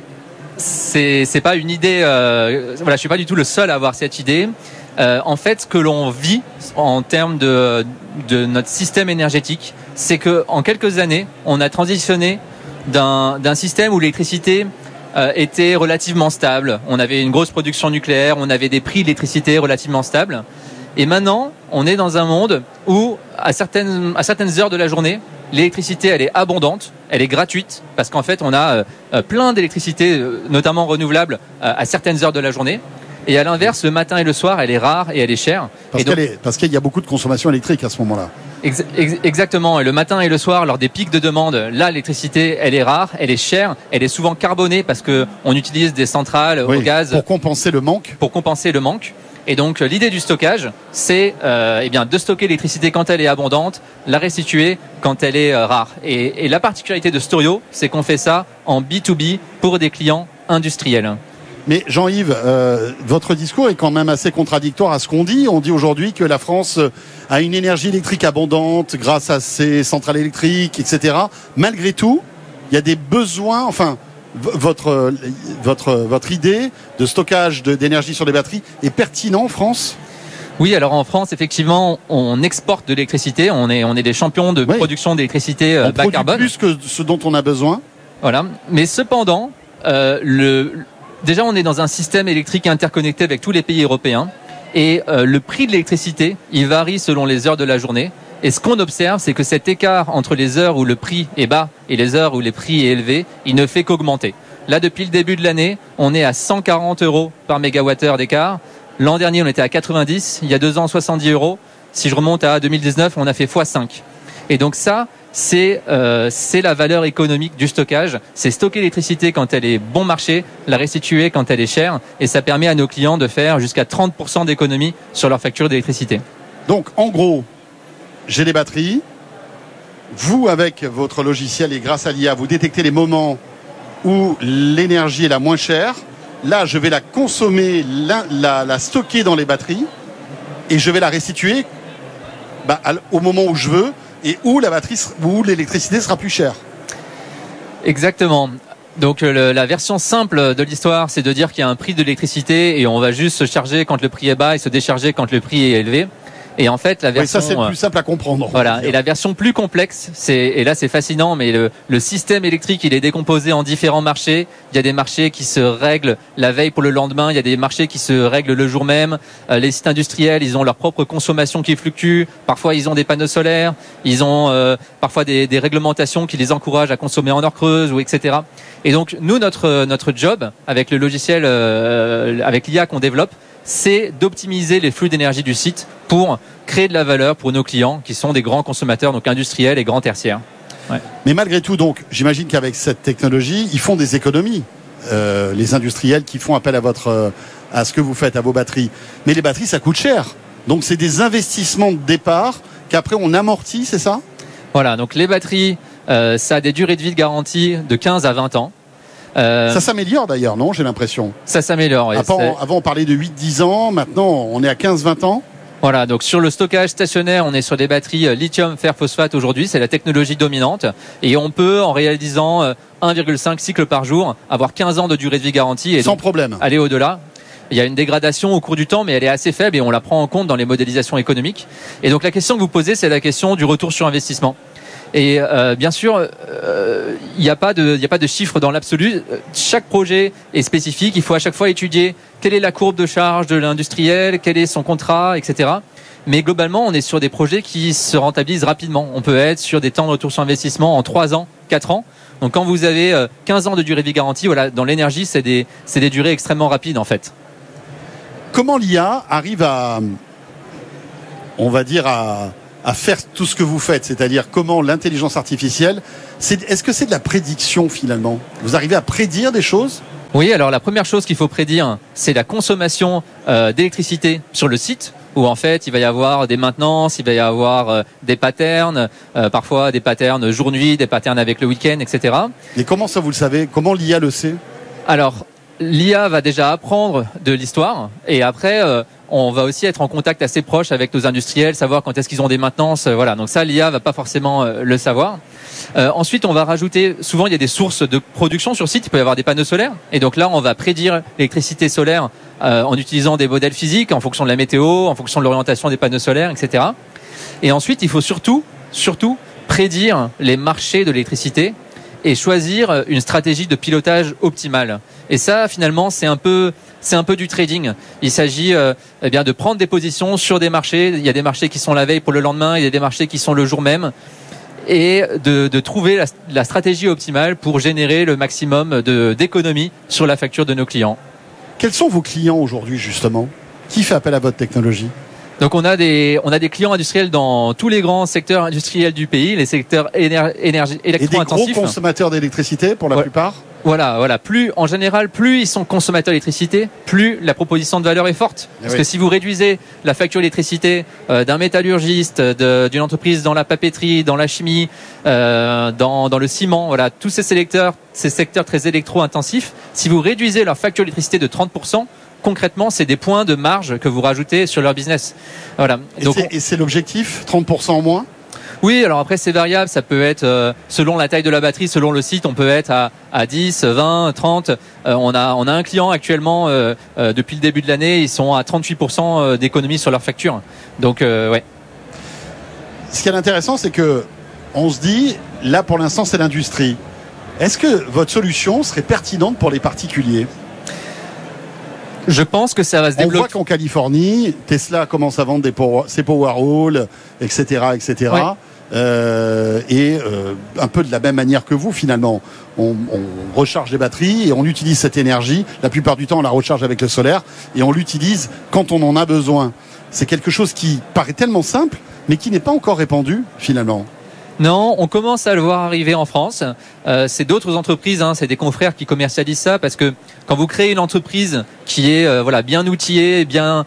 pas une idée. Je suis pas du tout le seul à avoir cette idée. En fait, ce que l'on vit en termes de notre système énergétique, c'est que en quelques années, on a transitionné d'un système où l'électricité était relativement stable. On avait une grosse production nucléaire, on avait des prix d'électricité relativement stables. Et maintenant, on est dans un monde où, à certaines heures de la journée, l'électricité, elle est abondante, elle est gratuite, parce qu'en fait, on a plein d'électricité, notamment renouvelable, à certaines heures de la journée. Et à l'inverse, le matin et le soir, elle est rare et elle est chère. Parce qu'il y a beaucoup de consommation électrique à ce moment-là. Exactement. Et le matin et le soir, lors des pics de demande, là, l'électricité, elle est rare, elle est chère, elle est souvent carbonée parce que on utilise des centrales au gaz. Pour compenser le manque. Et donc, l'idée du stockage, c'est de stocker l'électricité quand elle est abondante, la restituer quand elle est rare. Et la particularité de Storio, c'est qu'on fait ça en B2B pour des clients industriels. Mais Jean-Yves, votre discours est quand même assez contradictoire à ce qu'on dit. On dit aujourd'hui que la France a une énergie électrique abondante grâce à ses centrales électriques, etc. Malgré tout, il y a des besoins, votre idée de stockage d'énergie sur les batteries est pertinent en France ? Oui, alors en France, effectivement, on exporte de l'électricité. On est des champions de production d'électricité bas carbone. Plus que ce dont on a besoin. Voilà. Mais cependant, déjà, on est dans un système électrique interconnecté avec tous les pays européens. Et le prix de l'électricité, il varie selon les heures de la journée. Et ce qu'on observe, c'est que cet écart entre les heures où le prix est bas et les heures où le prix est élevé, il ne fait qu'augmenter. Là, depuis le début de l'année, on est à 140 € par mégawattheure d'écart. L'an dernier, on était à 90. Il y a 2 ans, 70 €. Si je remonte à 2019, on a fait x5. Et donc ça, c'est la valeur économique du stockage. C'est stocker l'électricité quand elle est bon marché, la restituer quand elle est chère. Et ça permet à nos clients de faire jusqu'à 30% d'économie sur leur facture d'électricité. Donc, en gros, j'ai les batteries. Vous, avec votre logiciel et grâce à l'IA, vous détectez les moments où l'énergie est la moins chère. Là, je vais la consommer, la stocker dans les batteries et je vais la restituer au moment où je veux et où l'électricité sera plus chère. Exactement. Donc la version simple de l'histoire, c'est de dire qu'il y a un prix de l'électricité et on va juste se charger quand le prix est bas et se décharger quand le prix est élevé. Et en fait, la version, ça c'est plus simple à comprendre. Voilà. Et la version plus complexe, et là c'est fascinant, mais le système électrique, il est décomposé en différents marchés. Il y a des marchés qui se règlent la veille pour le lendemain. Il y a des marchés qui se règlent le jour même. Les sites industriels, ils ont leur propre consommation qui fluctue. Parfois, ils ont des panneaux solaires. Ils ont parfois des réglementations qui les encouragent à consommer en heure creuse ou etc. Et donc, nous, notre job avec le logiciel, avec l'IA qu'on développe, c'est d'optimiser les flux d'énergie du site pour créer de la valeur pour nos clients qui sont des grands consommateurs, donc industriels et grands tertiaires. Ouais. Mais malgré tout, donc, j'imagine qu'avec cette technologie, ils font des économies, les industriels qui font appel à ce que vous faites, à vos batteries. Mais les batteries, ça coûte cher. Donc, c'est des investissements de départ qu'après on amortit, c'est ça ? Voilà, donc les batteries, ça a des durées de vie de garantie de 15 à 20 ans. Ça s'améliore d'ailleurs, non ? J'ai l'impression. Ça s'améliore. Oui. Avant, on parlait de 8-10 ans. Maintenant, on est à 15-20 ans. Voilà, donc sur le stockage stationnaire, on est sur des batteries lithium fer phosphate aujourd'hui. C'est la technologie dominante. Et on peut, en réalisant 1,5 cycles par jour, avoir 15 ans de durée de vie garantie. Et sans problème. Aller au-delà. Il y a une dégradation au cours du temps, mais elle est assez faible et on la prend en compte dans les modélisations économiques. Et donc la question que vous posez, c'est la question du retour sur investissement. Et bien sûr, il n'y a pas de chiffre dans l'absolu. Chaque projet est spécifique. Il faut à chaque fois étudier quelle est la courbe de charge de l'industriel, quel est son contrat, etc. Mais globalement, on est sur des projets qui se rentabilisent rapidement. On peut être sur des temps de retour sur investissement en 3 ans, 4 ans. Donc quand vous avez 15 ans de durée de vie garantie, voilà, dans l'énergie, c'est des durées extrêmement rapides en fait. Comment l'IA arrive à, on va dire, à faire tout ce que vous faites, c'est-à-dire comment l'intelligence artificielle, est-ce que c'est de la prédiction finalement? Vous arrivez à prédire des choses? Oui, alors la première chose qu'il faut prédire, c'est la consommation d'électricité sur le site, où en fait il va y avoir des maintenances, il va y avoir des patterns, parfois des patterns jour-nuit, des patterns avec le week-end, etc. Et comment ça vous le savez? Comment l'IA le sait? Alors, l'IA va déjà apprendre de l'histoire, et après on va aussi être en contact assez proche avec nos industriels, savoir quand est-ce qu'ils ont des maintenances, voilà. Donc ça, l'IA va pas forcément le savoir. Ensuite, on va rajouter, souvent il y a des sources de production sur site, il peut y avoir des panneaux solaires, et donc là on va prédire l'électricité solaire en utilisant des modèles physiques en fonction de la météo, en fonction de l'orientation des panneaux solaires, etc. Et ensuite, il faut surtout prédire les marchés de l'électricité et choisir une stratégie de pilotage optimale. Et ça, finalement, c'est un peu du trading. Il s'agit de prendre des positions sur des marchés. Il y a des marchés qui sont la veille pour le lendemain, il y a des marchés qui sont le jour même, et de trouver la stratégie optimale pour générer le maximum d'économies sur la facture de nos clients. Quels sont vos clients aujourd'hui justement? Qui fait appel à votre technologie? Donc on a des clients industriels dans tous les grands secteurs industriels du pays, les secteurs électro-intensifs. Et des gros consommateurs d'électricité pour la plupart? Voilà. Plus ils sont consommateurs d'électricité, plus la proposition de valeur est forte. Parce que si vous réduisez la facture d'électricité d'un métallurgiste, d'une entreprise dans la papeterie, dans la chimie, dans le ciment, voilà, tous ces secteurs très électro-intensifs, si vous réduisez leur facture d'électricité de 30%, concrètement, c'est des points de marge que vous rajoutez sur leur business. Voilà. Et c'est l'objectif, 30% en moins? Oui, alors après c'est variable, ça peut être selon la taille de la batterie, selon le site, on peut être à 10, 20, 30. On a un client actuellement, depuis le début de l'année, ils sont à 38% d'économie sur leur facture. Donc ouais. Ce qui est intéressant, c'est que on se dit, là pour l'instant c'est l'industrie. Est-ce que votre solution serait pertinente pour les particuliers? Je pense que ça va se développer. On voit qu'en Californie, Tesla commence à vendre ses Powerwall, etc., etc. Ouais. Un peu de la même manière que vous, finalement. On recharge les batteries et on utilise cette énergie. La plupart du temps, on la recharge avec le solaire et on l'utilise quand on en a besoin. C'est quelque chose qui paraît tellement simple, mais qui n'est pas encore répandu, finalement. Non, on commence à le voir arriver en France. C'est d'autres entreprises, c'est des confrères qui commercialisent ça, parce que quand vous créez une entreprise qui est bien outillée, bien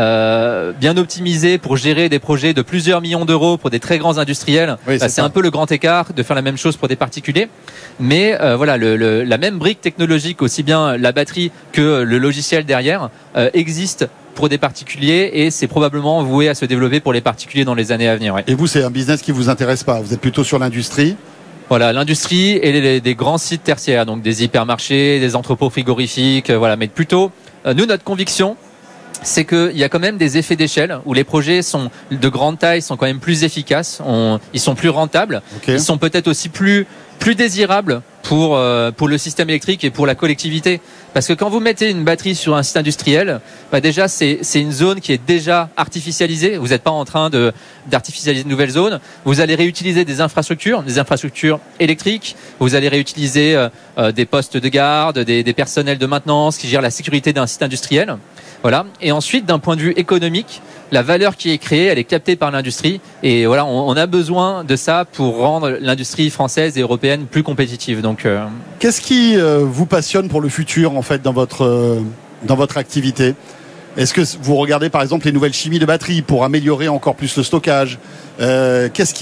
optimisée pour gérer des projets de plusieurs millions d'euros pour des très grands industriels, c'est un peu le grand écart de faire la même chose pour des particuliers. Mais la même brique technologique, aussi bien la batterie que le logiciel derrière, existe pour des particuliers, et c'est probablement voué à se développer pour les particuliers dans les années à venir. Ouais. Et vous, c'est un business qui vous intéresse pas? Vous êtes plutôt sur l'industrie? Voilà, l'industrie et des grands sites tertiaires, donc des hypermarchés, des entrepôts frigorifiques, mais plutôt, nous, notre conviction, c'est qu'il y a quand même des effets d'échelle où les projets sont de grande taille, sont quand même plus efficaces, ils sont plus rentables, ils sont peut-être aussi plus désirables pour le système électrique et pour la collectivité. Parce que quand vous mettez une batterie sur un site industriel, déjà c'est une zone qui est déjà artificialisée. Vous n'êtes pas en train d'artificialiser de nouvelles zones. Vous allez réutiliser des infrastructures électriques. Vous allez réutiliser des postes de garde, des personnels de maintenance qui gèrent la sécurité d'un site industriel. Voilà. Et ensuite, d'un point de vue économique, la valeur qui est créée, elle est captée par l'industrie. Et voilà, on a besoin de ça pour rendre l'industrie française et européenne plus compétitive. Donc, qu'est-ce qui vous passionne pour le futur, en fait, dans votre activité? Est-ce que vous regardez, par exemple, les nouvelles chimies de batterie pour améliorer encore plus le stockage? Qu'est-ce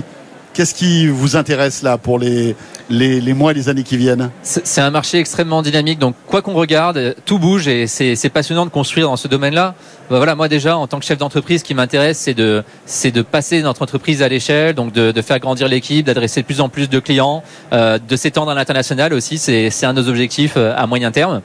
qui vous intéresse là pour les mois et les années qui viennent? C'est un marché extrêmement dynamique, donc quoi qu'on regarde, tout bouge, et c'est passionnant de construire dans ce domaine-là. Moi déjà, en tant que chef d'entreprise, ce qui m'intéresse, c'est de passer notre entreprise à l'échelle, donc de faire grandir l'équipe, d'adresser de plus en plus de clients, de s'étendre à l'international aussi. C'est un de nos objectifs à moyen terme.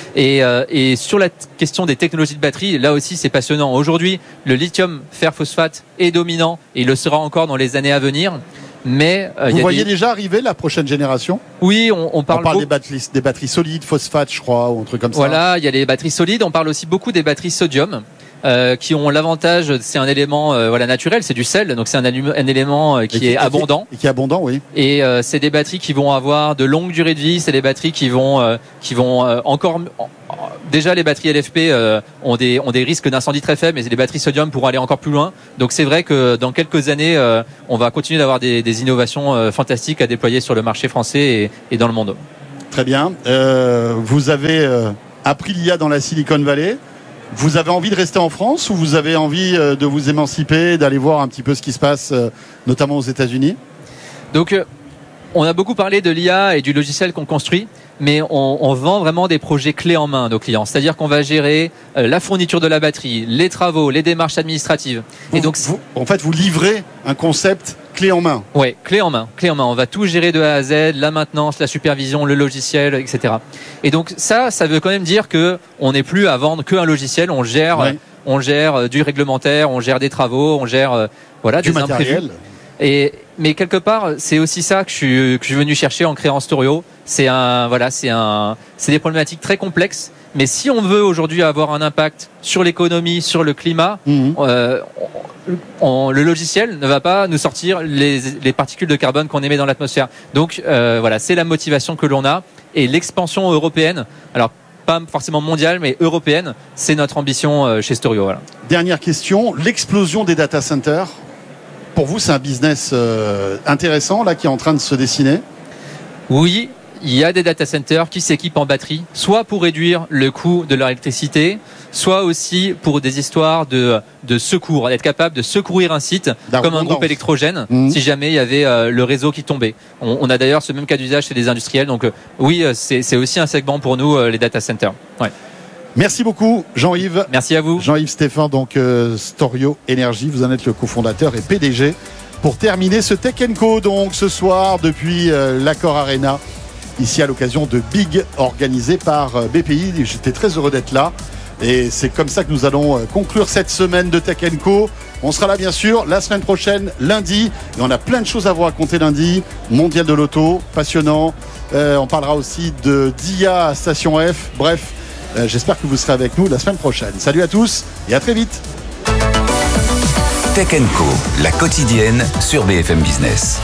Et sur la question des technologies de batterie, là aussi c'est passionnant. Aujourd'hui, le lithium fer phosphate est dominant, et il le sera encore dans les années à venir. Mais vous voyez déjà arriver la prochaine génération? Oui, on parle des batteries solides, phosphate, je crois, ou un truc comme ça. Voilà, il y a les batteries solides. On parle aussi beaucoup des batteries sodium. qui ont l'avantage, c'est un élément naturel, c'est du sel, donc c'est un élément qui est abondant. Et qui est abondant, oui. Et c'est des batteries qui vont avoir de longues durées de vie, c'est des batteries qui vont encore... Déjà, les batteries LFP ont des risques d'incendie très faibles, mais les batteries sodium pourront aller encore plus loin. Donc c'est vrai que dans quelques années, on va continuer d'avoir des innovations fantastiques à déployer sur le marché français et dans le monde. Très bien. Vous avez appris l'IA dans la Silicon Valley. Vous avez envie de rester en France ou vous avez envie de vous émanciper, d'aller voir un petit peu ce qui se passe, notamment aux États-Unis ? Donc, on a beaucoup parlé de l'IA et du logiciel qu'on construit, mais on vend vraiment des projets clés en main à nos clients. C'est-à-dire qu'on va gérer la fourniture de la batterie, les travaux, les démarches administratives. Et donc, vous livrez un concept clé en main. Oui, clé en main. On va tout gérer de A à Z, la maintenance, la supervision, le logiciel, etc. Et donc ça veut quand même dire que on n'est plus à vendre qu'un logiciel. On gère, on gère du réglementaire, on gère des travaux, on gère du des imprévus. matériel. Mais quelque part, c'est aussi ça que je suis venu chercher en créant Storio. C'est des problématiques très complexes. Mais si on veut aujourd'hui avoir un impact sur l'économie, sur le climat, le logiciel ne va pas nous sortir les particules de carbone qu'on émet dans l'atmosphère. Donc c'est la motivation que l'on a. Et l'expansion européenne, alors pas forcément mondiale, mais européenne, c'est notre ambition chez Storio. Voilà. Dernière question, l'explosion des data centers. Pour vous, c'est un business intéressant là qui est en train de se dessiner ? Oui, il y a des data centers qui s'équipent en batterie, soit pour réduire le coût de leur électricité, soit aussi pour des histoires de secours, être capable de secourir un site comme un groupe électrogène si jamais il y avait le réseau qui tombait. On a d'ailleurs ce même cas d'usage chez des industriels. Donc oui, c'est aussi un segment pour nous, les data centers. Ouais. Merci beaucoup Jean-Yves. Merci à vous. Jean-Yves Stéphan, donc Storio Énergie, vous en êtes le cofondateur et PDG. Pour terminer ce Tech & Co, donc ce soir depuis l'Accor Arena, ici à l'occasion de Big organisé par BPI. J'étais très heureux d'être là. Et c'est comme ça que nous allons conclure cette semaine de Tech & Co. On sera là bien sûr la semaine prochaine, lundi. Et on a plein de choses à vous raconter lundi. Mondial de l'auto, passionnant. On parlera aussi de d'IA à Station F. Bref, j'espère que vous serez avec nous la semaine prochaine. Salut à tous et à très vite. Tech & Co, la quotidienne sur BFM Business.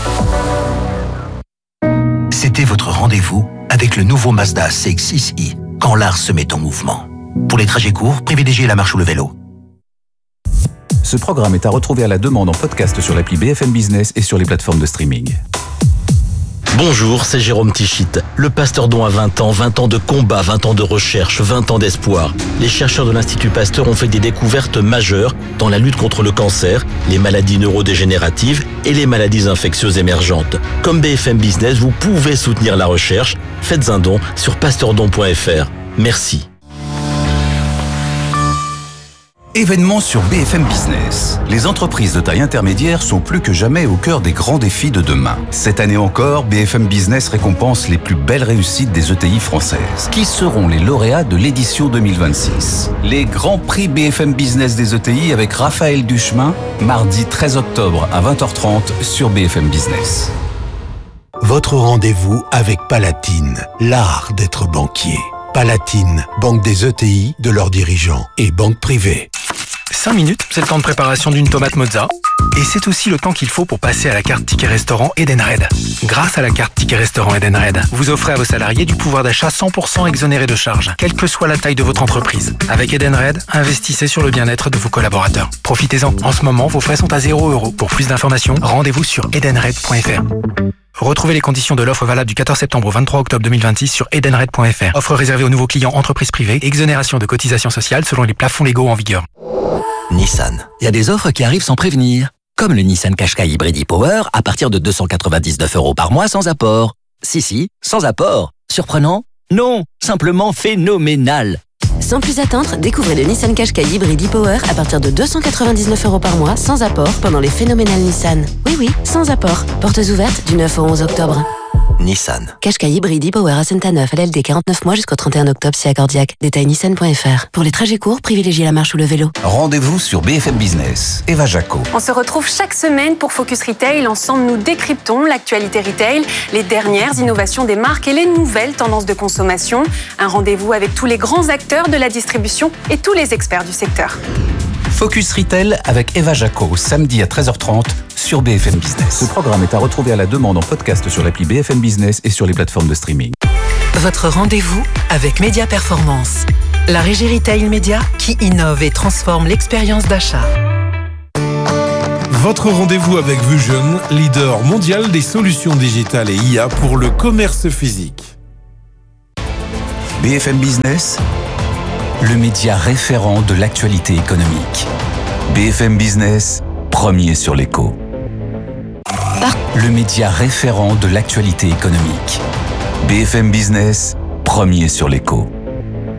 C'était votre rendez-vous avec le nouveau Mazda CX-6i, quand l'art se met en mouvement. Pour les trajets courts, privilégiez la marche ou le vélo. Ce programme est à retrouver à la demande en podcast sur l'appli BFM Business et sur les plateformes de streaming. Bonjour, c'est Jérôme Tichit. Le Pasteur Don a 20 ans de combat, 20 ans de recherche, 20 ans d'espoir. Les chercheurs de l'Institut Pasteur ont fait des découvertes majeures dans la lutte contre le cancer, les maladies neurodégénératives et les maladies infectieuses émergentes. Comme BFM Business, vous pouvez soutenir la recherche. Faites un don sur pasteurdon.fr. Merci. Événement sur BFM Business. Les entreprises de taille intermédiaire sont plus que jamais au cœur des grands défis de demain. Cette année encore, BFM Business récompense les plus belles réussites des ETI françaises. Qui seront les lauréats de l'édition 2026 ? Les grands prix BFM Business des ETI avec Raphaël Duchemin, mardi 13 octobre à 20h30 sur BFM Business. Votre rendez-vous avec Palatine, l'art d'être banquier. Palatine, banque des ETI, de leurs dirigeants et banque privée. 5 minutes, c'est le temps de préparation d'une tomate mozza. Et c'est aussi le temps qu'il faut pour passer à la carte Ticket Restaurant Edenred. Grâce à la carte Ticket Restaurant Edenred, vous offrez à vos salariés du pouvoir d'achat 100% exonéré de charges, quelle que soit la taille de votre entreprise. Avec Edenred, investissez sur le bien-être de vos collaborateurs. Profitez-en. En ce moment, vos frais sont à 0 €. Pour plus d'informations, rendez-vous sur edenred.fr. Retrouvez les conditions de l'offre valable du 14 septembre au 23 octobre 2026 sur edenred.fr. Offre réservée aux nouveaux clients entreprises privées. Exonération de cotisations sociales selon les plafonds légaux en vigueur. Nissan. Il y a des offres qui arrivent sans prévenir. Comme le Nissan Qashqai Hybrid e-Power à partir de 299 € par mois sans apport. Si, sans apport. Surprenant ? Non, simplement phénoménal. Sans plus attendre, découvrez le Nissan Qashqai Hybrid e-Power à partir de 299 € par mois sans apport pendant les phénoménales Nissan. Oui, sans apport. Portes ouvertes du 9 au 11 octobre. Nissan. Qashqai Hybrid e-Power à Saint-Neuf, LLD 49 mois jusqu'au 31 octobre si accordiaque. Détail nissan.fr. Pour les trajets courts, privilégiez la marche ou le vélo. Rendez-vous sur BFM Business. Eva Jaco. On se retrouve chaque semaine pour Focus Retail. Ensemble, nous décryptons l'actualité retail, les dernières innovations des marques et les nouvelles tendances de consommation. Un rendez-vous avec tous les grands acteurs de la distribution et tous les experts du secteur. Focus Retail avec Eva Jaco, samedi à 13h30 sur BFM Business. Ce programme est à retrouver à la demande en podcast sur l'appli BFM Business et sur les plateformes de streaming. Votre rendez-vous avec Média Performance, la régie retail média qui innove et transforme l'expérience d'achat. Votre rendez-vous avec Vusion, leader mondial des solutions digitales et IA pour le commerce physique. BFM Business, le média référent de l'actualité économique. BFM Business, premier sur l'écho. Le média référent de l'actualité économique. BFM Business, premier sur l'écho.